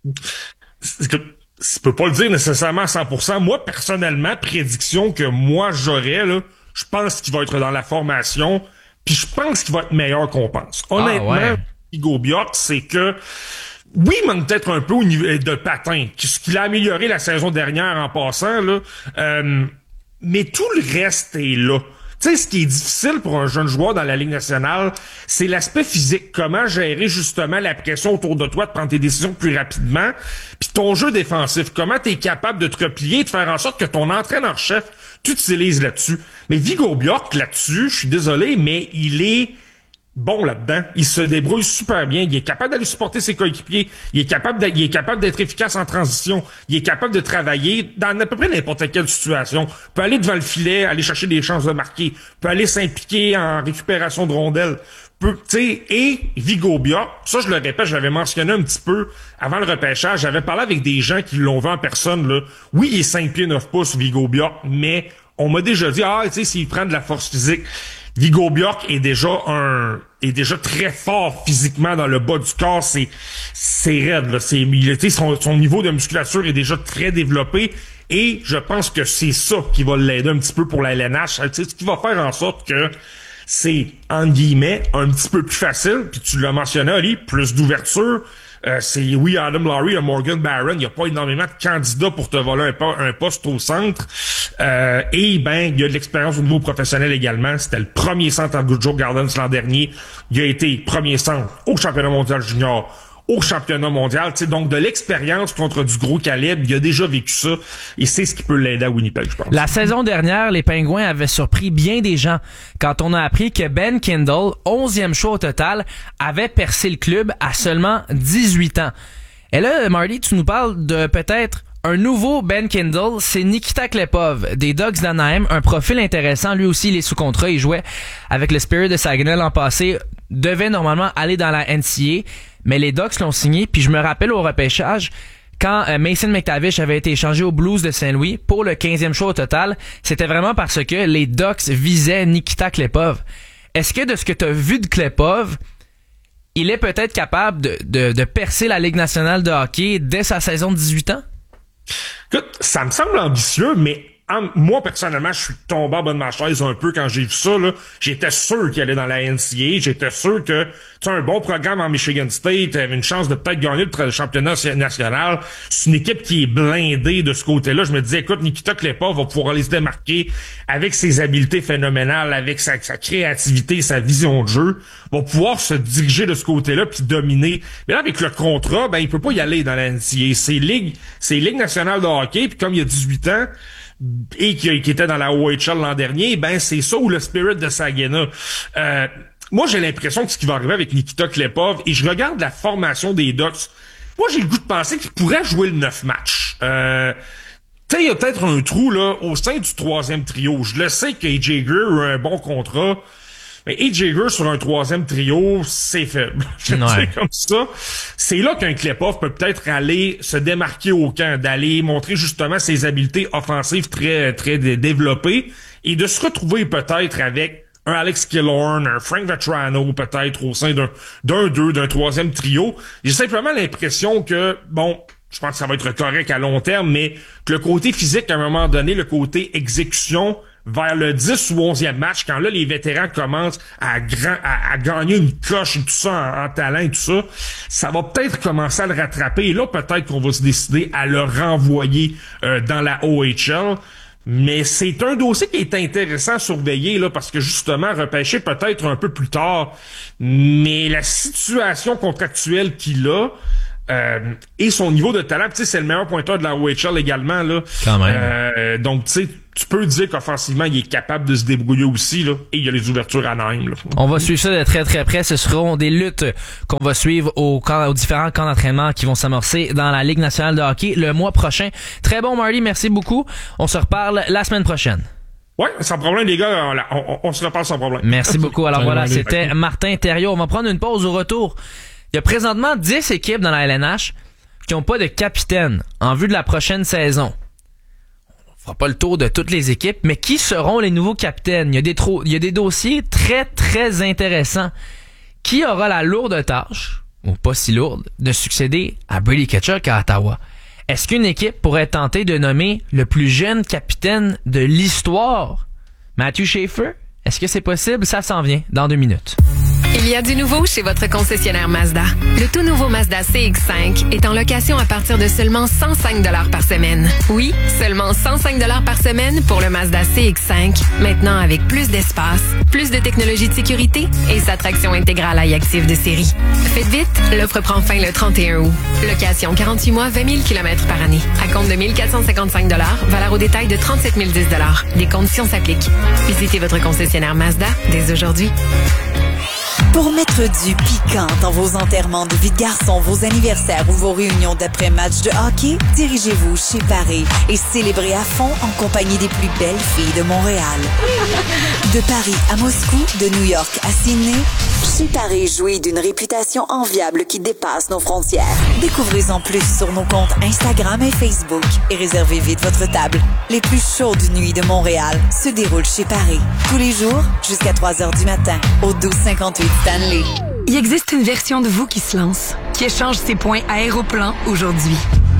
C'est que, je peux pas le dire nécessairement à cent pour cent. Moi, personnellement, prédiction que moi j'aurais, là, je pense qu'il va être dans la formation, puis je pense qu'il va être meilleur qu'on pense. Honnêtement, ah ouais. Viggo Bjork, c'est que oui, il manque peut-être un peu au niveau de patin, ce qu'il a amélioré la saison dernière en passant, là, euh, mais tout le reste est là. Tu sais, ce qui est difficile pour un jeune joueur dans la Ligue nationale, c'est l'aspect physique. Comment gérer justement la pression autour de toi, de prendre tes décisions plus rapidement, puis ton jeu défensif. Comment tu es capable de te replier, de faire en sorte que ton entraîneur-chef t'utilise là-dessus. Mais Viggo Bjork, là-dessus, je suis désolé, mais il est bon là-dedans. Il se débrouille super bien. Il est capable d'aller supporter ses coéquipiers. Il est capable d'être, il est capable d'être efficace en transition. Il est capable de travailler dans à peu près n'importe quelle situation. Il peut aller devant le filet, aller chercher des chances de marquer. Il peut aller s'impliquer en récupération de rondelles. Peut, tu sais, et Viggo Bjork, ça je le répète, j'avais mentionné un petit peu avant le repêchage. J'avais parlé avec des gens qui l'ont vu en personne, là. Oui, il est cinq pieds neuf pouces, Viggo Bjork, mais on m'a déjà dit, ah, tu sais, s'il prend de la force physique. Viggo Bjork est déjà un est déjà très fort physiquement dans le bas du corps, c'est c'est raide là, c'est son son niveau de musculature est déjà très développé et je pense que c'est ça qui va l'aider un petit peu pour la L N H, tu sais, ce qui va faire en sorte que c'est entre guillemets un petit peu plus facile, puis tu l'as mentionné Ali, plus d'ouverture. Euh, c'est oui, Adam Lowry, Morgan Barron, il n'y a pas énormément de candidats pour te voler un, un poste au centre. Euh, et ben, il y a de l'expérience au niveau professionnel également. C'était le premier centre en Good Joe Gardens l'an dernier. Il a été premier centre au championnat mondial junior, au championnat mondial. Tu sais, donc de l'expérience contre du gros calibre, il a déjà vécu ça. Et c'est ce qui peut l'aider à Winnipeg, je pense. La saison dernière, les Pingouins avaient surpris bien des gens quand on a appris que Ben Kindle, onzième choix au total, avait percé le club à seulement dix-huit ans. Et là, Marty, tu nous parles de peut-être un nouveau Ben Kindle, c'est Nikita Klepov des Ducks d'Anaheim, un profil intéressant. Lui aussi, il est sous contrat, il jouait avec le Spirit de Saginaw l'an passé, devait normalement aller dans la N C A A, mais les Ducks l'ont signé. Puis je me rappelle au repêchage, quand euh, Mason McTavish avait été échangé aux Blues de Saint-Louis pour le quinzième choix au total, c'était vraiment parce que les Ducks visaient Nikita Klepov. Est-ce que de ce que tu as vu de Klepov, il est peut-être capable de, de, de percer la Ligue nationale de hockey dès sa saison de dix-huit ans? Écoute, ça me semble ambitieux, mais en, moi, personnellement, je suis tombé en bas de ma chaise un peu quand j'ai vu ça, là. J'étais sûr qu'il allait dans la N C A A. J'étais sûr que, tu as un bon programme en Michigan State, avait une chance de peut-être gagner le championnat national. C'est une équipe qui est blindée de ce côté-là. Je me disais, écoute, Nikita Klepov va pouvoir aller se démarquer avec ses habiletés phénoménales, avec sa, sa créativité, sa vision de jeu, va pouvoir se diriger de ce côté-là puis dominer. Mais là, avec le contrat, ben, il peut pas y aller dans la N C A A. C'est Ligue, c'est Ligue nationale de hockey, puis comme il y a dix-huit ans, et qui, qui était dans la O H L l'an dernier, ben c'est ça ou le Spirit de Saginaw. Euh, moi, j'ai l'impression que ce qui va arriver avec Nikita Klepov, et je regarde la formation des Ducks, moi, j'ai le goût de penser qu'il pourrait jouer le neuf matchs. Euh, tu sais, il y a peut-être un trou là au sein du troisième trio. Je le sais qu'A J Greer a un bon contrat, mais A J Greer sur un troisième trio, c'est faible. Je ouais. sais comme ça. C'est là qu'un Klepov peut peut-être aller se démarquer au camp, d'aller montrer justement ses habiletés offensives très très développées et de se retrouver peut-être avec un Alex Killorn, un Frank Vetrano peut-être au sein d'un d'un deux, d'un troisième trio. J'ai simplement l'impression que, bon, je pense que ça va être correct à long terme, mais que le côté physique, à un moment donné, le côté exécution, vers le dix ou onzième match, quand là, les vétérans commencent à, grand, à, à gagner une coche et tout ça en, en talent et tout ça, ça va peut-être commencer à le rattraper. Et là, peut-être qu'on va se décider à le renvoyer euh, dans la O H L. Mais c'est un dossier qui est intéressant à surveiller, là, parce que justement, repêcher peut-être un peu plus tard. Mais la situation contractuelle qu'il a, Euh, et son niveau de talent, tu sais, c'est le meilleur pointeur de la O H L également, là. Quand même. Euh, donc, tu sais, tu peux dire qu'offensivement, il est capable de se débrouiller aussi, là. Et il y a les ouvertures à Naïm, là. On va suivre ça de très très près. Ce seront des luttes qu'on va suivre aux, camps, aux différents camps d'entraînement qui vont s'amorcer dans la Ligue nationale de hockey le mois prochain. Très bon, Marty, merci beaucoup. On se reparle la semaine prochaine. Ouais, sans problème, les gars. On, on, on se reparle sans problème. Merci beaucoup. Alors voilà, c'était Martin Thériault. On va prendre une pause au retour. Il y a présentement dix équipes dans la L N H qui n'ont pas de capitaine en vue de la prochaine saison. fera pas le tour de toutes les équipes, mais qui seront les nouveaux capitaines? Il y a des, tro- il y a des dossiers très, très intéressants. Qui aura la lourde tâche, ou pas si lourde, de succéder à Brady Tkachuk à Ottawa? Est-ce qu'une équipe pourrait tenter de nommer le plus jeune capitaine de l'histoire? Matthew Schaefer? Est-ce que c'est possible? Ça s'en vient dans deux minutes. Il y a du nouveau chez votre concessionnaire Mazda. Le tout nouveau Mazda C X cinq est en location à partir de seulement cent cinq dollars par semaine. Oui, seulement cent cinq dollars par semaine pour le Mazda C X cinq, maintenant avec plus d'espace, plus de technologie de sécurité et sa traction intégrale iActive de série. Faites vite, l'offre prend fin le trente et un août. Location quarante-huit mois, vingt mille kilomètres par année. À compte de mille quatre cent cinquante-cinq dollars, valeur au détail de trente-sept mille dix dollars. Des conditions s'appliquent. Visitez votre concessionnaire Mazda dès aujourd'hui. Pour mettre du piquant dans vos enterrements de vie de garçon, vos anniversaires ou vos réunions d'après-match de hockey, dirigez-vous chez Paris et célébrez à fond en compagnie des plus belles filles de Montréal. De Paris à Moscou, de New York à Sydney, chez Paris jouit d'une réputation enviable qui dépasse nos frontières. Découvrez-en plus sur nos comptes Instagram et Facebook et réservez vite votre table. Les plus chaudes nuits de Montréal se déroulent chez Paris. Tous les jours, jusqu'à trois heures du matin, au douze cinquante-huit Stanley. Il existe une version de vous qui se lance, qui échange ses points Aéroplan aujourd'hui,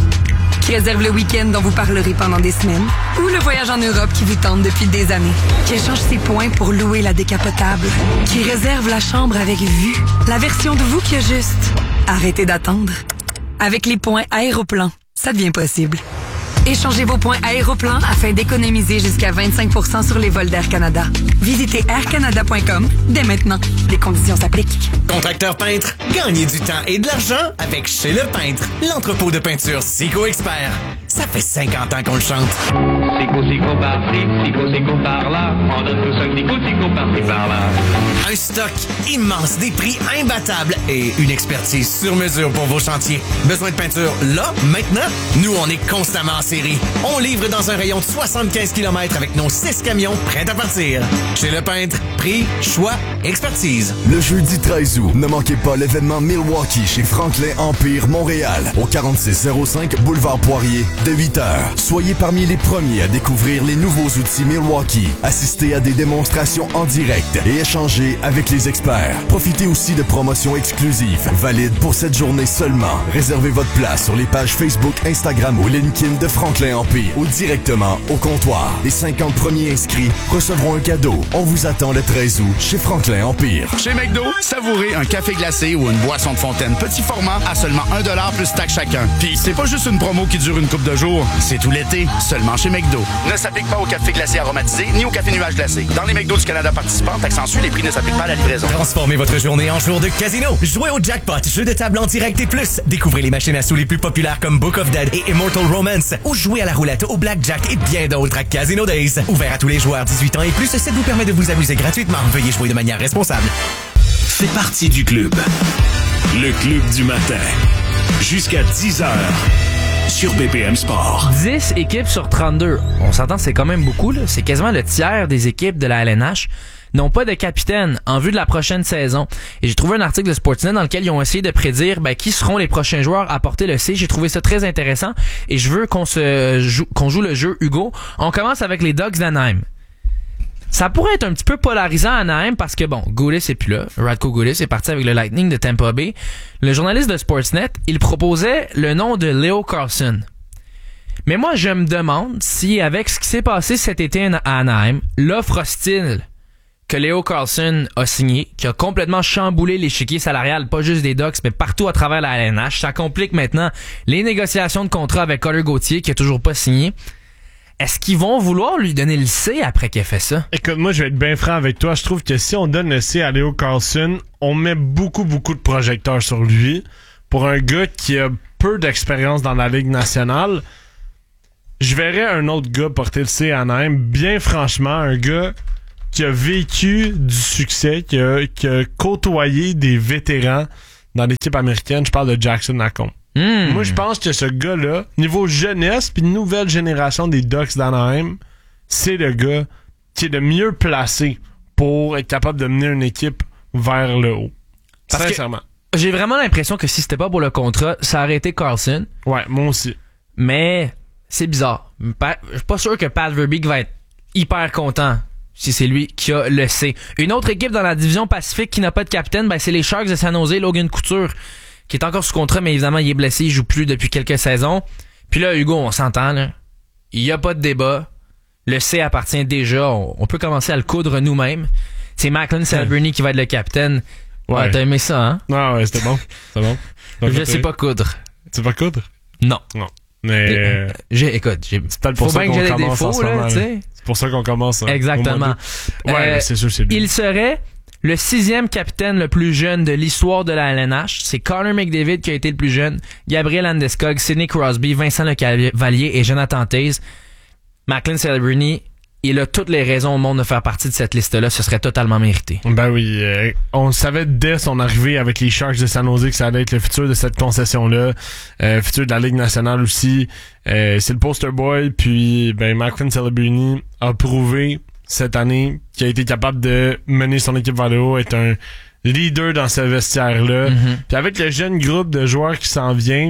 qui réserve le week-end dont vous parlerez pendant des semaines, ou le voyage en Europe qui vous tente depuis des années, qui échange ses points pour louer la décapotable, qui réserve la chambre avec vue, la version de vous qui a juste arrêtez d'attendre. Avec les points Aéroplan, ça devient possible. Échangez vos points Aéroplan afin d'économiser jusqu'à vingt-cinq pour cent sur les vols d'Air Canada. Visitez air canada point com dès maintenant. Les conditions s'appliquent. Contracteur peintre, gagnez du temps et de l'argent avec Chez Le Peintre, l'entrepôt de peinture Sico Expert. Ça fait cinquante ans qu'on le chante. Sico, Sico par-ci, Sico, Sico par-là. On donne tous un petit coup de Sico par-ci, par-là. Un stock immense, des prix imbattables et une expertise sur mesure pour vos chantiers. Besoin de peinture là, maintenant? Nous, on est constamment en série. On livre dans un rayon de soixante-quinze kilomètres avec nos six camions prêts à partir. Chez Le Peintre, prix, choix, expertise. Le jeudi treize août, ne manquez pas l'événement Milwaukee chez Franklin Empire Montréal, au quarante-six zéro cinq Boulevard Poirier, de huit heures. Soyez parmi les premiers à découvrir les nouveaux outils Milwaukee, assistez à des démonstrations en direct et échangez avec les experts. Profitez aussi de promotions exclusives, valides pour cette journée seulement. Réservez votre place sur les pages Facebook, Instagram ou LinkedIn de Franklin Empire ou directement au comptoir. Les cinquante premiers inscrits recevront un cadeau. On vous attend le treize août chez Franklin Empire. Chez McDo, savourez un café glacé ou une boisson de fontaine petit format à seulement un dollar plus taxe chacun. Puis c'est pas juste une promo qui dure une couple de jours, c'est tout l'été, seulement chez McDo. Ne s'applique pas au café glacé aromatisé ni au café nuage glacé. Dans les McDo du Canada participants, taxe en suit, les prix ne s'appliquent pas à la livraison. Transformez votre journée en jour de casino. Jouez au jackpot, jeu de table en direct et plus. Découvrez les machines à sous les plus populaires comme Book of Dead et Immortal Romance. Ou jouez à la roulette, au blackjack et bien d'autres à Casino Days. Ouvert à tous les joueurs dix-huit ans et plus, ça vous permet de vous amuser gratuitement. Veuillez jouer de manière responsable. Fais partie du club. Le club du matin. Jusqu'à dix heures. Sur B P M Sport. dix équipes sur trente-deux. On s'entend, c'est quand même beaucoup, là. C'est quasiment le tiers des équipes de la L N H n'ont pas de capitaine en vue de la prochaine saison. Et j'ai trouvé un article de Sportsnet dans lequel ils ont essayé de prédire ben, qui seront les prochains joueurs à porter le C. J'ai trouvé ça très intéressant et je veux qu'on se joue, qu'on joue le jeu, Hugo. On commence avec les Ducks d'Anaheim. Ça pourrait être un petit peu polarisant à Anaheim parce que, bon, Goulis est plus là. Radko Goulis est parti avec le Lightning de Tampa Bay. Le journaliste de Sportsnet, il proposait le nom de Leo Carlsson. Mais moi, je me demande si, avec ce qui s'est passé cet été à Anaheim, l'offre hostile que Leo Carlsson a signé, qui a complètement chamboulé l'échiquier salarial, pas juste des Ducks, mais partout à travers la L N H, ça complique maintenant les négociations de contrat avec Cutter Gauthier, qui a toujours pas signé. Est-ce qu'ils vont vouloir lui donner le C après qu'il ait fait ça? Écoute, moi, je vais être bien franc avec toi. Je trouve que si on donne le C à Leo Carlsson, on met beaucoup, beaucoup de projecteurs sur lui. Pour un gars qui a peu d'expérience dans la Ligue nationale, je verrais un autre gars porter le C à Anaheim. Bien franchement, un gars qui a vécu du succès, qui a, qui a côtoyé des vétérans dans l'équipe américaine. Je parle de Jackson Lacombe. Mm. Moi, je pense que ce gars-là, niveau jeunesse puis nouvelle génération des Ducks d'Anaheim, c'est le gars qui est le mieux placé pour être capable de mener une équipe vers le haut. Parce Sincèrement. Que j'ai vraiment l'impression que si c'était pas pour le contrat, ça aurait été Carlsson. Ouais, moi aussi. Mais c'est bizarre. Pa- Je suis pas sûr que Pat Verbeek va être hyper content si c'est lui qui a le C. Une autre équipe dans la division Pacifique qui n'a pas de capitaine, ben c'est les Sharks de San Jose. Logan Couture, qui est encore sous contrat, mais évidemment, il est blessé, il joue plus depuis quelques saisons. Puis là, Hugo, on s'entend, là. Il y a pas de débat. Le C appartient déjà. On, on peut commencer à le coudre nous-mêmes. C'est Macklin Celebrini qui va être le capitaine. Ouais. Ah, t'as aimé ça, hein? Ah ouais, c'était bon. C'est bon. Je sais pas coudre. Tu sais pas coudre? Non. Non. Mais euh, j'ai, écoute, j'ai, c'est peut-être pour faut ça bien qu'on que j'ai des commence défauts, là, là. tu sais. C'est pour ça qu'on commence. Hein, exactement. Ouais, euh, c'est sûr, c'est lui. Il serait le sixième capitaine le plus jeune de l'histoire de la L N H. C'est Connor McDavid qui a été le plus jeune. Gabriel Landeskog, Sidney Crosby, Vincent Lecavalier et Jonathan Toews. Macklin Celebrini, il a toutes les raisons au monde de faire partie de cette liste-là. Ce serait totalement mérité. Ben oui. Euh, on savait dès son arrivée avec les Sharks de San Jose que ça allait être le futur de cette concession-là. Euh, futur de la Ligue nationale aussi. Euh, c'est le poster boy. Puis, ben, Macklin Celebrini a prouvé cette année qu'il a été capable de mener son équipe vers le haut, être un leader dans ce vestiaire-là. Mm-hmm. Puis avec le jeune groupe de joueurs qui s'en vient,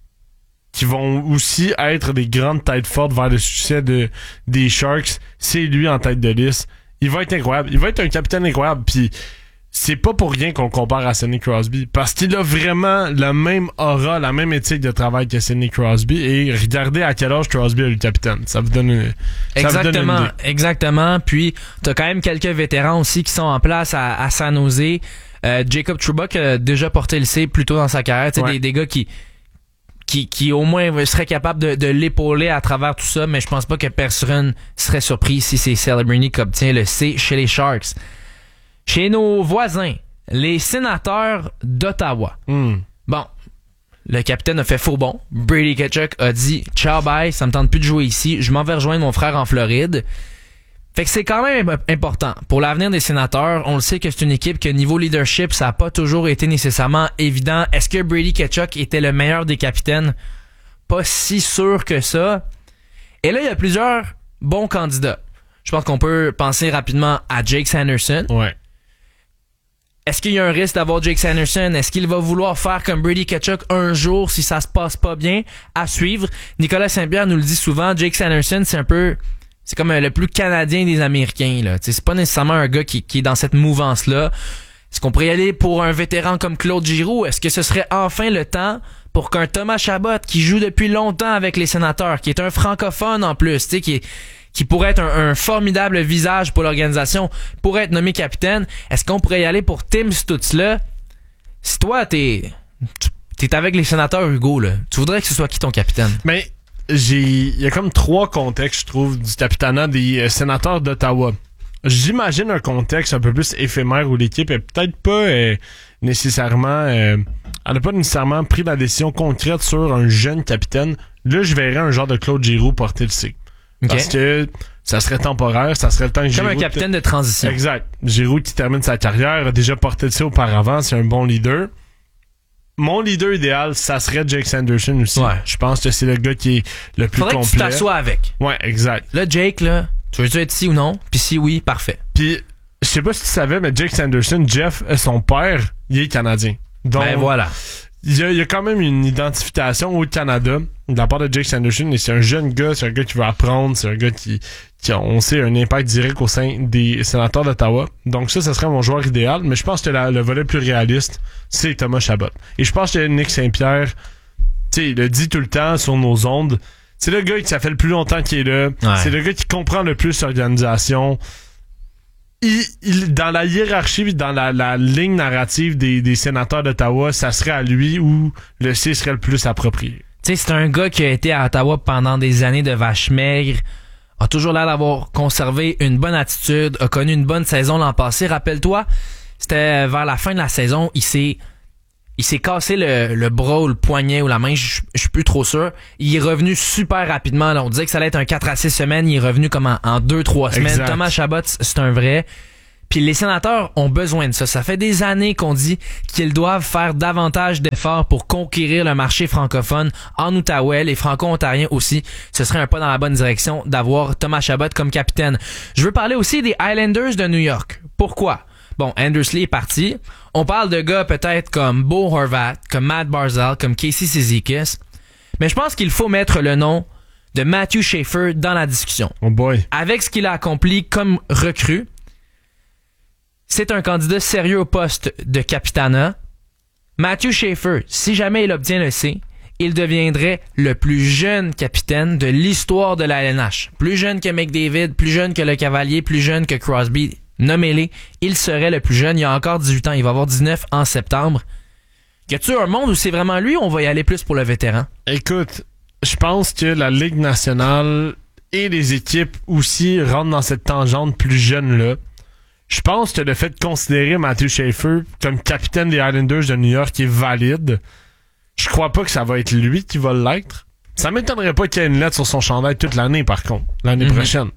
qui vont aussi être des grandes têtes fortes vers le succès de des Sharks, c'est lui en tête de liste. Il va être incroyable. Il va être un capitaine incroyable. Puis c'est pas pour rien qu'on compare à Sidney Crosby, parce qu'il a vraiment la même aura, la même éthique de travail que Sidney Crosby. Et regardez à quel âge Crosby a eu le capitaine. Ça vous donne une, ça exactement, vous donne une idée. Exactement. Puis t'as quand même quelques vétérans aussi qui sont en place à, à San Jose. Euh, Jacob Trouba qui a déjà porté le C plus tôt dans sa carrière. Tu sais, ouais. des, des gars qui Qui, qui au moins serait capable de, de l'épauler à travers tout ça, mais je pense pas que personne serait surpris si c'est Celebrini qui obtient le C chez les Sharks. Chez nos voisins, les Sénateurs d'Ottawa. Mm. Bon, le capitaine a fait faux bon. Brady Tkachuk a dit « Ciao, bye, ça me tente plus de jouer ici, je m'en vais rejoindre mon frère en Floride ». Fait que c'est quand même important. Pour l'avenir des Sénateurs, on le sait que c'est une équipe que niveau leadership, ça a pas toujours été nécessairement évident. Est-ce que Brady Tkachuk était le meilleur des capitaines? Pas si sûr que ça. Et là, il y a plusieurs bons candidats. Je pense qu'on peut penser rapidement à Jake Sanderson. Ouais. Est-ce qu'il y a un risque d'avoir Jake Sanderson? Est-ce qu'il va vouloir faire comme Brady Tkachuk un jour si ça se passe pas bien? À suivre. Nicolas Saint-Pierre nous le dit souvent, Jake Sanderson, c'est un peu... C'est comme le plus canadien des Américains, là. T'sais, c'est pas nécessairement un gars qui, qui est dans cette mouvance-là. Est-ce qu'on pourrait y aller pour un vétéran comme Claude Giroux? Est-ce que ce serait enfin le temps pour qu'un Thomas Chabot, qui joue depuis longtemps avec les Sénateurs, qui est un francophone en plus, t'sais, qui est, qui pourrait être un, un formidable visage pour l'organisation, pourrait être nommé capitaine, est-ce qu'on pourrait y aller pour Tim Stutzla? Si toi, t'es, t'es avec les Sénateurs, Hugo, là, tu voudrais que ce soit qui ton capitaine? Mais, j'ai, il y a comme trois contextes, je trouve, du capitanat des euh, Sénateurs d'Ottawa. J'imagine un contexte un peu plus éphémère où l'équipe est peut-être pas euh, nécessairement, euh, elle n'a pas nécessairement pris la décision concrète sur un jeune capitaine. Là, je verrais un genre de Claude Giroux porter le C. Okay. Parce que ça serait temporaire, ça serait le temps que Giroux... Comme un capitaine t- de transition. Exact. Giroux qui termine sa carrière, a déjà porté le C auparavant, c'est un bon leader. Mon leader idéal, ça serait Jake Sanderson aussi. Ouais. Je pense que c'est le gars qui est le plus Faudrait complet. Faudrait que tu t'assoies avec. Ouais, exact. Là, Jake, là, tu veux-tu être ici ou non? Puis si oui, parfait. Puis, je sais pas si tu savais, mais Jake Sanderson, Jeff, son père, il est canadien. Donc, ben voilà. Il y, a, il y a quand même une identification au Canada de la part de Jake Sanderson. Et c'est un jeune gars, c'est un gars qui veut apprendre, c'est un gars qui, qui a, on sait, un impact direct au sein des Sénateurs d'Ottawa. Donc ça, ça serait mon joueur idéal. Mais je pense que la, le volet plus réaliste, c'est Thomas Chabot. Et je pense que Nick Saint-Pierre, tu sais, il le dit tout le temps sur nos ondes. C'est le gars qui ça fait le plus longtemps qu'il est là. Ouais. C'est le gars qui comprend le plus l'organisation. Il, il, dans la hiérarchie, dans la, la ligne narrative des, des Sénateurs d'Ottawa, ça serait à lui où le C serait le plus approprié. Tu sais, c'est un gars qui a été à Ottawa pendant des années de vache maigre, a toujours l'air d'avoir conservé une bonne attitude, a connu une bonne saison l'an passé. Rappelle-toi, c'était vers la fin de la saison, il s'est il s'est cassé le, le bras ou le poignet ou la main, je suis plus trop sûr. Il est revenu super rapidement. Là. On disait que ça allait être un quatre à six semaines, il est revenu comme en, en deux trois semaines. Exact. Thomas Chabot, c'est un vrai. Puis les Sénateurs ont besoin de ça. Ça fait des années qu'on dit qu'ils doivent faire davantage d'efforts pour conquérir le marché francophone en Outaouais, les Franco-Ontariens aussi. Ce serait un pas dans la bonne direction d'avoir Thomas Chabot comme capitaine. Je veux parler aussi des Islanders de New York. Pourquoi? Bon, Anders Lee est parti. On parle de gars peut-être comme Bo Horvat, comme Matt Barzal, comme Casey Cizikas. Mais je pense qu'il faut mettre le nom de Matthew Schaefer dans la discussion. Oh boy. Avec ce qu'il a accompli comme recrue, c'est un candidat sérieux au poste de capitana. Matthew Schaefer, si jamais il obtient le C, il deviendrait le plus jeune capitaine de l'histoire de la L N H. Plus jeune que McDavid, plus jeune que le Cavalier, plus jeune que Crosby. Nommez-les, il serait le plus jeune. Il a encore dix-huit ans, il va avoir dix-neuf en septembre. Y a-tu un monde où c'est vraiment lui ou on va y aller plus pour le vétéran? Écoute, je pense que la Ligue nationale et les équipes aussi rentrent dans cette tangente plus jeune-là. Je pense que le fait de considérer Matthew Schaefer comme capitaine des Islanders de New York est valide. Je crois pas que ça va être lui qui va l'être. Ça m'étonnerait pas qu'il y ait une lettre sur son chandail toute l'année, par contre, l'année mm-hmm. prochaine.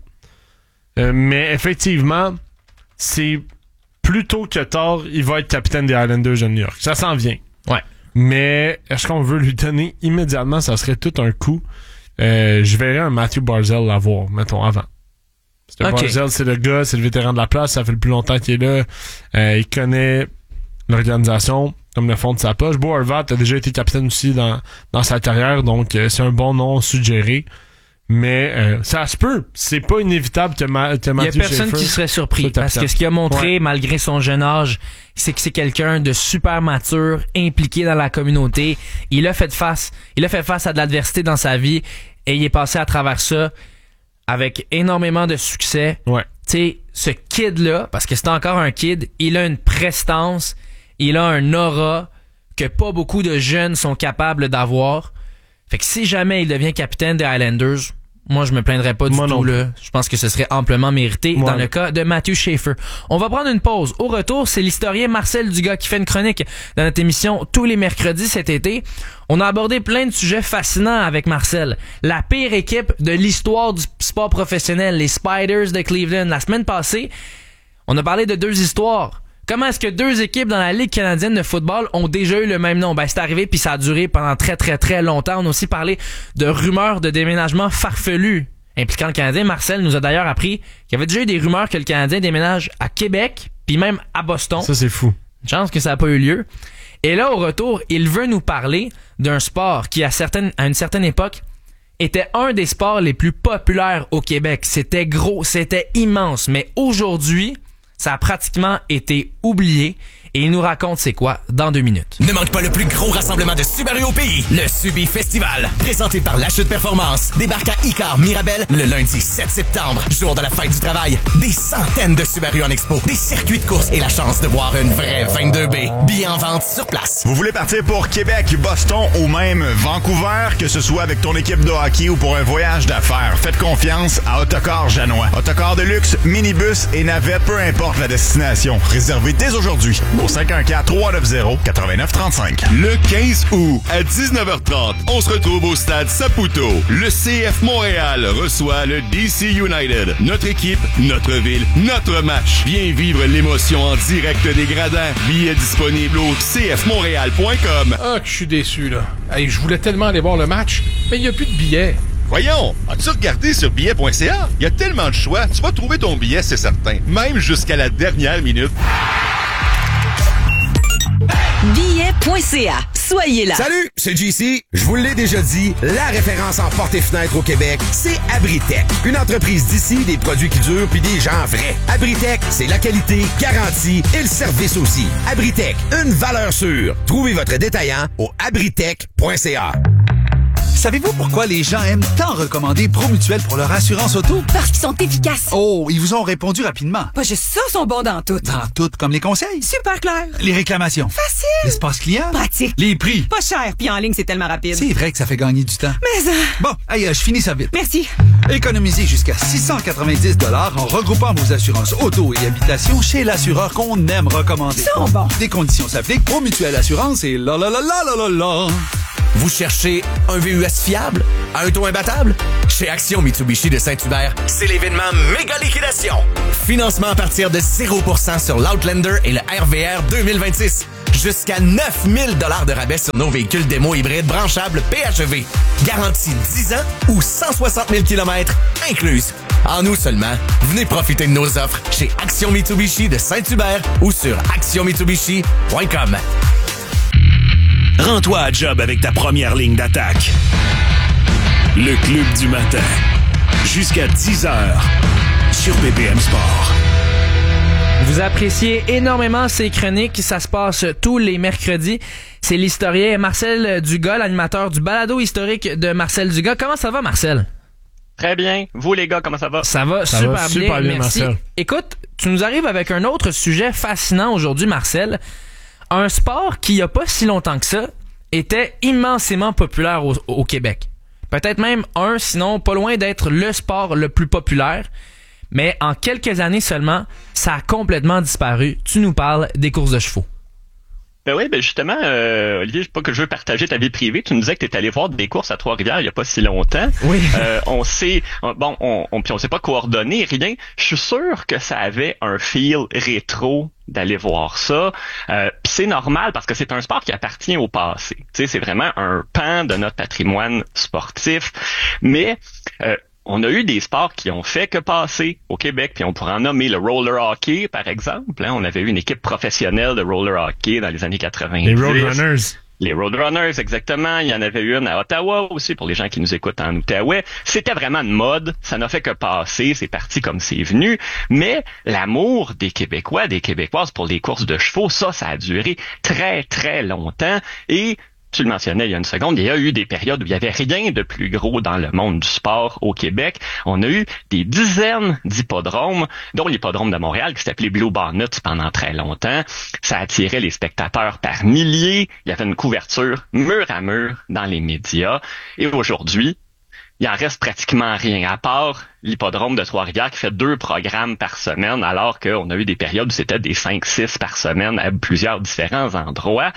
Euh, mais effectivement, c'est plus tôt que tard, il va être capitaine des Islanders de New York. Ça s'en vient. Ouais. Mais est-ce qu'on veut lui donner immédiatement? Ça serait tout un coup. Euh, je verrais un Matthew Barzal l'avoir, mettons, avant. Parce que okay. Barzal, c'est le gars, c'est le vétéran de la place, ça fait le plus longtemps qu'il est là. Euh, il connaît l'organisation comme le fond de sa poche. Bo Horvat a déjà été capitaine aussi dans, dans sa carrière, donc euh, c'est un bon nom suggéré. Mais euh, ça se peut. C'est pas inévitable que, Ma- que Matthew Schaefer... Il y a personne qui serait surpris, parce que ce qu'il a montré, ouais. malgré son jeune âge, c'est que c'est quelqu'un de super mature, impliqué dans la communauté. Il a fait face, il a fait face à de l'adversité dans sa vie, et il est passé à travers ça avec énormément de succès. Ouais. Tu sais, ce kid-là, parce que c'est encore un kid, il a une prestance, il a un aura que pas beaucoup de jeunes sont capables d'avoir. Fait que si jamais il devient capitaine des Islanders, moi je me plaindrais pas du moi tout non. là. Je pense que ce serait amplement mérité moi dans non. le cas de Matthew Schaefer. On va prendre une pause. Au retour, c'est l'historien Marcel Dugas qui fait une chronique dans notre émission tous les mercredis cet été. On a abordé plein de sujets fascinants avec Marcel. La pire équipe de l'histoire du sport professionnel, les Spiders de Cleveland. La semaine passée, on a parlé de deux histoires. Comment est-ce que deux équipes dans la Ligue canadienne de football ont déjà eu le même nom? Ben, c'est arrivé puis ça a duré pendant très très très longtemps. On a aussi parlé de rumeurs de déménagement farfelus impliquant le Canadien. Marcel nous a d'ailleurs appris qu'il y avait déjà eu des rumeurs que le Canadien déménage à Québec puis même à Boston. Ça, c'est fou. Une chance que ça n'a pas eu lieu. Et là, au retour, il veut nous parler d'un sport qui, à, certaines, à une certaine époque, était un des sports les plus populaires au Québec. C'était gros, c'était immense. Mais aujourd'hui, ça a pratiquement été oublié. Et il nous raconte c'est quoi dans deux minutes. Ne manque pas le plus gros rassemblement de Subaru au pays, le Subi Festival. Présenté par La Chute Performance. Débarque à Icar Mirabel le lundi sept septembre, jour de la fête du travail. Des centaines de Subaru en expo, des circuits de course et la chance de voir une vraie vingt-deux B. Billets en vente sur place. Vous voulez partir pour Québec, Boston ou même Vancouver, que ce soit avec ton équipe de hockey ou pour un voyage d'affaires, faites confiance à Autocar Janois. Autocar de luxe, minibus et navette, peu importe la destination. Réservez dès aujourd'hui au cinq un quatre, trois neuf zéro, neuf neuf trois cinq. Le quinze août, à dix-neuf heures trente, on se retrouve au stade Saputo. Le C F Montréal reçoit le D C United. Notre équipe, notre ville, notre match. Viens vivre l'émotion en direct des gradins. Billets disponibles au c f montréal point com. Ah, que je suis déçu, là. Hey, je voulais tellement aller voir le match, mais il n'y a plus de billets. Voyons, as-tu regardé sur billet point c a? Il y a tellement de choix, tu vas trouver ton billet, c'est certain. Même jusqu'à la dernière minute. billet point c a. Soyez là. Salut, c'est J C. Je vous l'ai déjà dit, la référence en portes et fenêtres au Québec, c'est Abritech. Une entreprise d'ici, des produits qui durent puis des gens vrais. Abritech, c'est la qualité, garantie et le service aussi. Abritech, une valeur sûre. Trouvez votre détaillant au abritech point c a. Savez-vous pourquoi les gens aiment tant recommander Promutuel pour leur assurance auto? Parce qu'ils sont efficaces. Oh, ils vous ont répondu rapidement. Pas juste ça, sont bons dans tout. Dans tout, comme les conseils. Super clair. Les réclamations. Facile. L'espace client. Pratique. Les prix. Pas cher, puis en ligne, c'est tellement rapide. C'est vrai que ça fait gagner du temps. Mais... Euh... Bon, hey, euh, je finis ça vite. Merci. Économisez jusqu'à six cent quatre-vingt-dix dollars en regroupant vos assurances auto et habitation chez l'assureur qu'on aime recommander. Ils sont bons. Des conditions s'appliquent. Promutuel Assurance et la la la la la la la. Vous cherchez un V U S fiable? Un taux imbattable? Chez Action Mitsubishi de Saint-Hubert, c'est l'événement méga liquidation. Financement à partir de zéro pour cent sur l'Outlander et le R V R deux mille vingt-six. Jusqu'à neuf mille dollars de rabais sur nos véhicules démo hybrides branchables P H E V. Garantie dix ans ou cent soixante mille kilomètres incluses. En nous seulement, venez profiter de nos offres chez Action Mitsubishi de Saint-Hubert ou sur action mitsubishi point com. Rends-toi à job avec ta première ligne d'attaque. Le Club du matin. Jusqu'à dix heures sur B P M Sport. Vous appréciez énormément ces chroniques, ça se passe tous les mercredis. C'est l'historien Marcel Dugas, l'animateur du balado historique de Marcel Dugas. Comment ça va, Marcel? Très bien. Vous, les gars, comment ça va? Ça va, ça super, va super bien, bien, merci. Marcel. Écoute, tu nous arrives avec un autre sujet fascinant aujourd'hui, Marcel. Un sport qui, il n'y a pas si longtemps que ça, était immensément populaire au, au Québec. Peut-être même un, sinon pas loin d'être le sport le plus populaire. Mais en quelques années seulement, ça a complètement disparu. Tu nous parles des courses de chevaux. Ben oui, ben justement, euh, Olivier, je sais pas que je veux partager ta vie privée. Tu nous disais que tu es allé voir des courses à Trois-Rivières il y a pas si longtemps. Oui. Euh, on sait, bon, on, on, puis on sait pas coordonner, rien. Je suis sûr que ça avait un feel rétro d'aller voir ça. Euh, puis c'est normal parce que c'est un sport qui appartient au passé. Tu sais, c'est vraiment un pan de notre patrimoine sportif. Mais euh, on a eu des sports qui ont fait que passer au Québec, puis on pourrait en nommer le roller hockey, par exemple. Hein, on avait eu une équipe professionnelle de roller hockey dans les années quatre-vingt-dix. Les Roadrunners. Les Roadrunners, exactement. Il y en avait eu une à Ottawa aussi, pour les gens qui nous écoutent en Outaouais. C'était vraiment une mode. Ça n'a fait que passer. C'est parti comme c'est venu. Mais l'amour des Québécois, des Québécoises pour les courses de chevaux, ça, ça a duré très, très longtemps. Et tu le mentionnais il y a une seconde, il y a eu des périodes où il y avait rien de plus gros dans le monde du sport au Québec. On a eu des dizaines d'hippodromes, dont l'hippodrome de Montréal qui s'appelait Blue Bonnet pendant très longtemps. Ça attirait les spectateurs par milliers. Il y avait une couverture mur à mur dans les médias. Et aujourd'hui, il en reste pratiquement rien, à part l'hippodrome de Trois-Rivières qui fait deux programmes par semaine, alors qu'on a eu des périodes où c'était des cinq six par semaine à plusieurs différents endroits.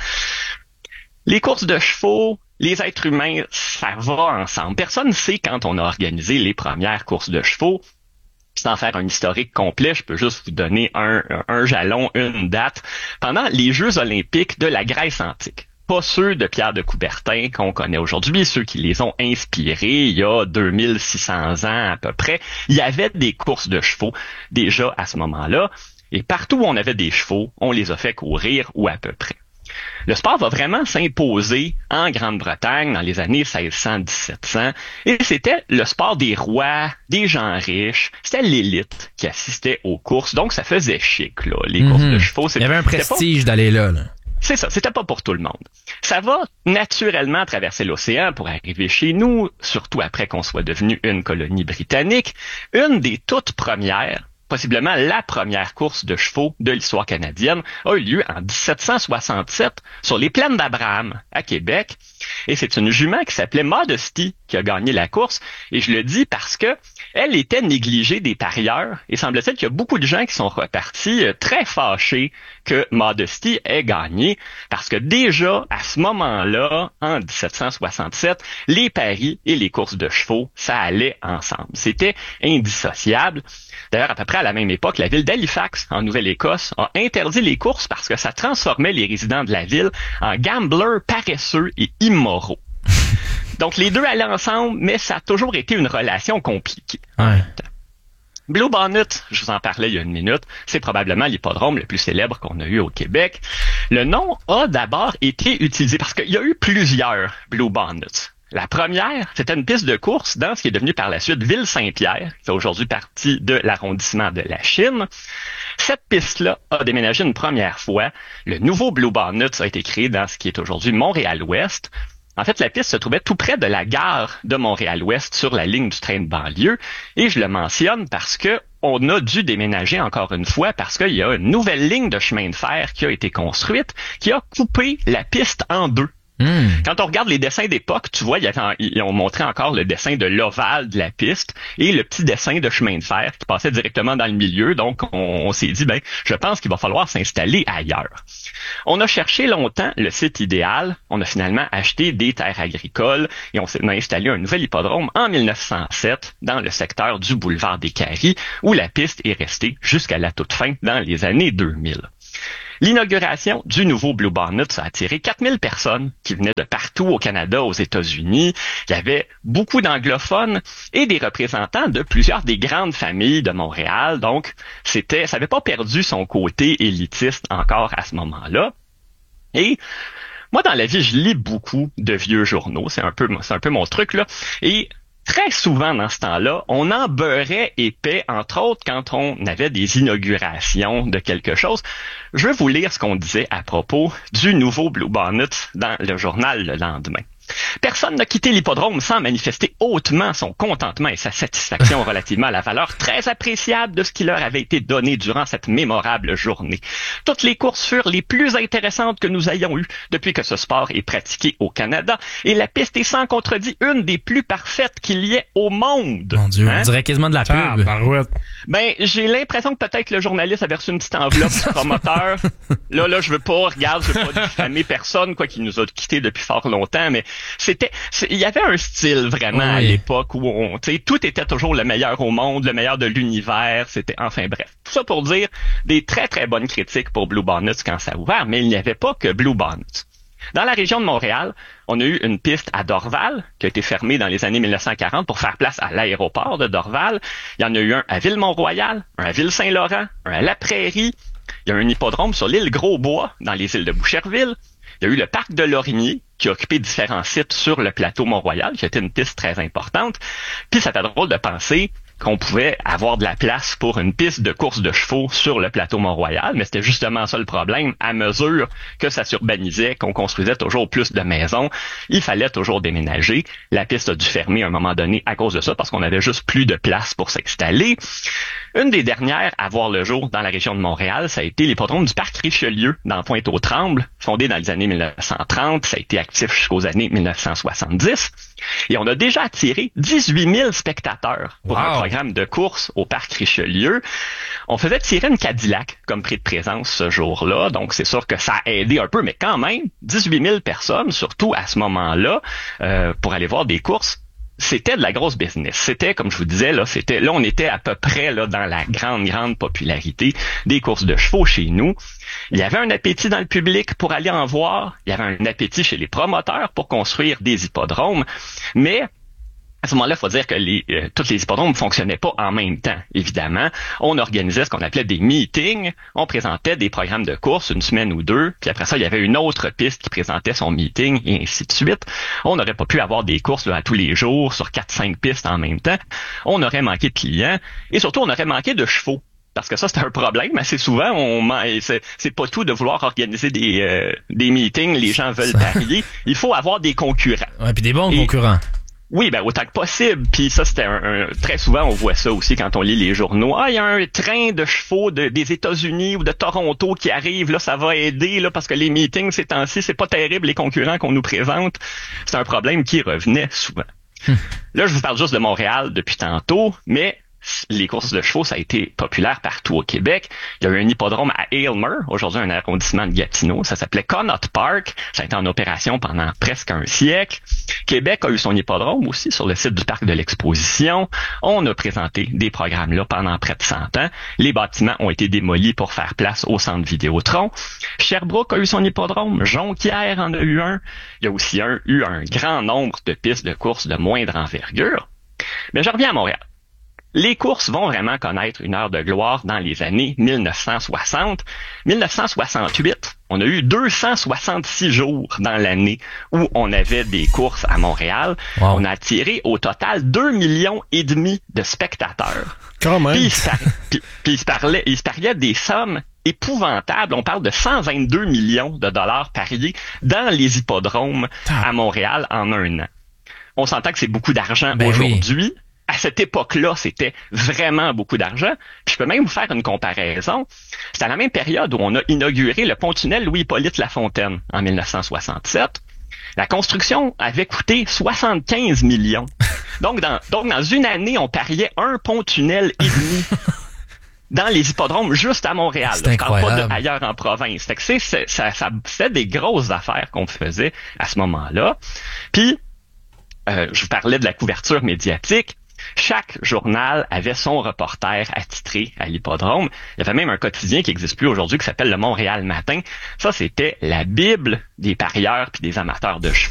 Les courses de chevaux, les êtres humains, ça va ensemble. Personne ne sait quand on a organisé les premières courses de chevaux. Sans faire un historique complet, je peux juste vous donner un, un jalon, une date. Pendant les Jeux olympiques de la Grèce antique. Pas ceux de Pierre de Coubertin qu'on connaît aujourd'hui, ceux qui les ont inspirés il y a deux mille six cents ans à peu près. Il y avait des courses de chevaux déjà à ce moment-là. Et partout où on avait des chevaux, on les a fait courir ou à peu près. Le sport va vraiment s'imposer en Grande-Bretagne dans les années seize cents à dix-sept cents et c'était le sport des rois, des gens riches, c'était l'élite qui assistait aux courses, donc ça faisait chic, là, les mm-hmm. courses de chevaux. Il y avait un prestige pas... d'aller là, là. C'est ça, c'était pas pour tout le monde. Ça va naturellement traverser l'océan pour arriver chez nous, surtout après qu'on soit devenu une colonie britannique. Une des toutes premières, possiblement la première course de chevaux de l'histoire canadienne, a eu lieu en dix-sept cent soixante-sept sur les plaines d'Abraham à Québec. Et c'est une jument qui s'appelait Modesty qui a gagné la course. Et je le dis parce que elle était négligée des parieurs. Et semble-t-il qu'il y a beaucoup de gens qui sont repartis très fâchés que Modesty ait gagné. Parce que déjà, à ce moment-là, en dix-sept cent soixante-sept, les paris et les courses de chevaux, ça allait ensemble. C'était indissociable. D'ailleurs, à peu près à la même époque, la ville d'Halifax, en Nouvelle-Écosse, a interdit les courses parce que ça transformait les résidents de la ville en gamblers paresseux et immoraux. Donc, les deux allaient ensemble, mais ça a toujours été une relation compliquée. Ouais. Blue Bonnet, je vous en parlais il y a une minute, c'est probablement l'hippodrome le plus célèbre qu'on a eu au Québec. Le nom a d'abord été utilisé parce qu'il y a eu plusieurs Blue Bonnets. La première, c'était une piste de course dans ce qui est devenu par la suite Ville-Saint-Pierre, qui fait aujourd'hui partie de l'arrondissement de la Chine. Cette piste-là a déménagé une première fois. Le nouveau Blue Bonnet a été créé dans ce qui est aujourd'hui Montréal-Ouest. En fait, la piste se trouvait tout près de la gare de Montréal-Ouest sur la ligne du train de banlieue. Et je le mentionne parce que on a dû déménager encore une fois parce qu'il y a une nouvelle ligne de chemin de fer qui a été construite, qui a coupé la piste en deux. Mmh. Quand on regarde les dessins d'époque, tu vois, ils ont montré encore le dessin de l'ovale de la piste et le petit dessin de chemin de fer qui passait directement dans le milieu. Donc, on, on s'est dit, ben, je pense qu'il va falloir s'installer ailleurs. On a cherché longtemps le site idéal. On a finalement acheté des terres agricoles et on s'est installé un nouvel hippodrome en mille neuf cent sept dans le secteur du boulevard des Caries où la piste est restée jusqu'à la toute fin dans les années deux mille. L'inauguration du nouveau Blue Bonnet a attiré quatre mille personnes qui venaient de partout au Canada, aux États-Unis. Il y avait beaucoup d'anglophones et des représentants de plusieurs des grandes familles de Montréal. Donc, c'était, ça n'avait pas perdu son côté élitiste encore à ce moment-là. Et moi, dans la vie, je lis beaucoup de vieux journaux. C'est un peu, c'est un peu mon truc, là. Et Très souvent dans ce temps-là, on en beurrait épais, entre autres quand on avait des inaugurations de quelque chose. Je vais vous lire ce qu'on disait à propos du nouveau Bluebonnet dans le journal Le Lendemain. Personne n'a quitté l'hippodrome sans manifester hautement son contentement et sa satisfaction relativement à la valeur très appréciable de ce qui leur avait été donné durant cette mémorable journée. Toutes les courses furent les plus intéressantes que nous ayons eues depuis que ce sport est pratiqué au Canada et la piste est sans contredit une des plus parfaites qu'il y ait au monde. Mon Dieu, hein? On dirait quasiment de la Ah, pub. barouette. Ben, j'ai l'impression que peut-être le journaliste avait reçu une petite enveloppe du promoteur. Là, là, je veux pas, regarde, je veux pas diffamer personne, quoi, qui nous a quittés depuis fort longtemps, mais c'était, il y avait un style vraiment oui. à l'époque où on, tu sais, tout était toujours le meilleur au monde, le meilleur de l'univers, c'était, enfin bref. Tout ça pour dire des très très bonnes critiques pour Bluebonnet quand ça a ouvert, mais il n'y avait pas que Bluebonnet. Dans la région de Montréal, on a eu une piste à Dorval qui a été fermée dans les années mille neuf cent quarante pour faire place à l'aéroport de Dorval. Il y en a eu un à Ville-Mont-Royal, un à Ville-Saint-Laurent, un à La Prairie. Il y a un hippodrome sur l'île Gros-Bois dans les îles de Boucherville. Il y a eu le parc de Lorimier qui a occupé différents sites sur le plateau Mont-Royal, qui a été une piste très importante. Puis ça fait drôle de penser qu'on pouvait avoir de la place pour une piste de course de chevaux sur le plateau Mont-Royal, mais c'était justement ça le problème. À mesure que ça s'urbanisait, qu'on construisait toujours plus de maisons, il fallait toujours déménager. La piste a dû fermer à un moment donné à cause de ça, parce qu'on avait juste plus de place pour s'installer. Une des dernières à voir le jour dans la région de Montréal, ça a été l'hippodrome du parc Richelieu, dans Pointe-aux-Trembles, fondé dans les années mille neuf cent trente. Ça a été actif jusqu'aux années mille neuf cent soixante-dix. Et on a déjà attiré dix-huit mille spectateurs pour wow. un programme de course au parc Richelieu. On faisait tirer une Cadillac comme prix de présence ce jour-là, donc c'est sûr que ça a aidé un peu, mais quand même, dix-huit mille personnes, surtout à ce moment-là, euh, pour aller voir des courses. C'était de la grosse business. C'était, comme je vous disais, là, c'était, là, on était à peu près, là, dans la grande, grande popularité des courses de chevaux chez nous. Il y avait un appétit dans le public pour aller en voir. Il y avait un appétit chez les promoteurs pour construire des hippodromes. Mais, à ce moment-là, il faut dire que les, euh, tous les hippodromes ne fonctionnaient pas en même temps, évidemment. On organisait ce qu'on appelait des meetings. On présentait des programmes de course une semaine ou deux. Puis après ça, il y avait une autre piste qui présentait son meeting et ainsi de suite. On n'aurait pas pu avoir des courses là, à tous les jours sur quatre cinq pistes en même temps. On aurait manqué de clients et surtout, on aurait manqué de chevaux. Parce que ça, c'est un problème. Assez souvent, on c'est, c'est pas tout de vouloir organiser des, euh, des meetings. Les gens veulent parier. Il faut avoir des concurrents. Ouais, puis des bons et, concurrents. Oui, ben autant que possible. Puis ça, c'était un, un très souvent on voit ça aussi quand on lit les journaux. Ah, il y a un train de chevaux de, des États-Unis ou de Toronto qui arrive. Là, ça va aider là parce que les meetings ces temps-ci, c'est pas terrible les concurrents qu'on nous présente. C'est un problème qui revenait souvent. Hum. Là, je vous parle juste de Montréal depuis tantôt, mais les courses de chevaux, ça a été populaire partout au Québec. Il y a eu un hippodrome à Aylmer, aujourd'hui un arrondissement de Gatineau. Ça s'appelait Connaught Park. Ça a été en opération pendant presque un siècle. Québec a eu son hippodrome aussi sur le site du parc de l'Exposition. On a présenté des programmes là pendant près de cent ans. Les bâtiments ont été démolis pour faire place au centre Vidéotron. Sherbrooke a eu son hippodrome. Jonquière en a eu un. Il y a aussi un, eu un grand nombre de pistes de courses de moindre envergure. Mais je reviens à Montréal. Les courses vont vraiment connaître une heure de gloire dans les années mille neuf cent soixante. mille neuf cent soixante-huit, on a eu deux cent soixante-six jours dans l'année où on avait des courses à Montréal. Wow. On a attiré au total deux millions et demi de spectateurs. Quand même. Puis il se, par... puis, puis il se parlait, il se pariait des sommes épouvantables. On parle de cent vingt-deux millions de dollars pariés dans les hippodromes ah. à Montréal en un an. On s'entend que c'est beaucoup d'argent ben aujourd'hui. Oui. À cette époque-là, c'était vraiment beaucoup d'argent. Puis je peux même vous faire une comparaison. C'est à la même période où on a inauguré le pont-tunnel Louis-Hippolyte Lafontaine en mille neuf cent soixante-sept. La construction avait coûté soixante-quinze millions. Donc dans, donc dans une année, on pariait un pont-tunnel et demi dans les hippodromes juste à Montréal. C'est incroyable. Je parle pas d'ailleurs en province. Fait que c'est, c'est, ça, ça, c'était des grosses affaires qu'on faisait à ce moment-là. Puis, euh, je vous parlais de la couverture médiatique. Chaque journal avait son reporter attitré à l'hippodrome. Il y avait même un quotidien qui n'existe plus aujourd'hui qui s'appelle le Montréal Matin. Ça, c'était la Bible des parieurs puis des amateurs de chevaux.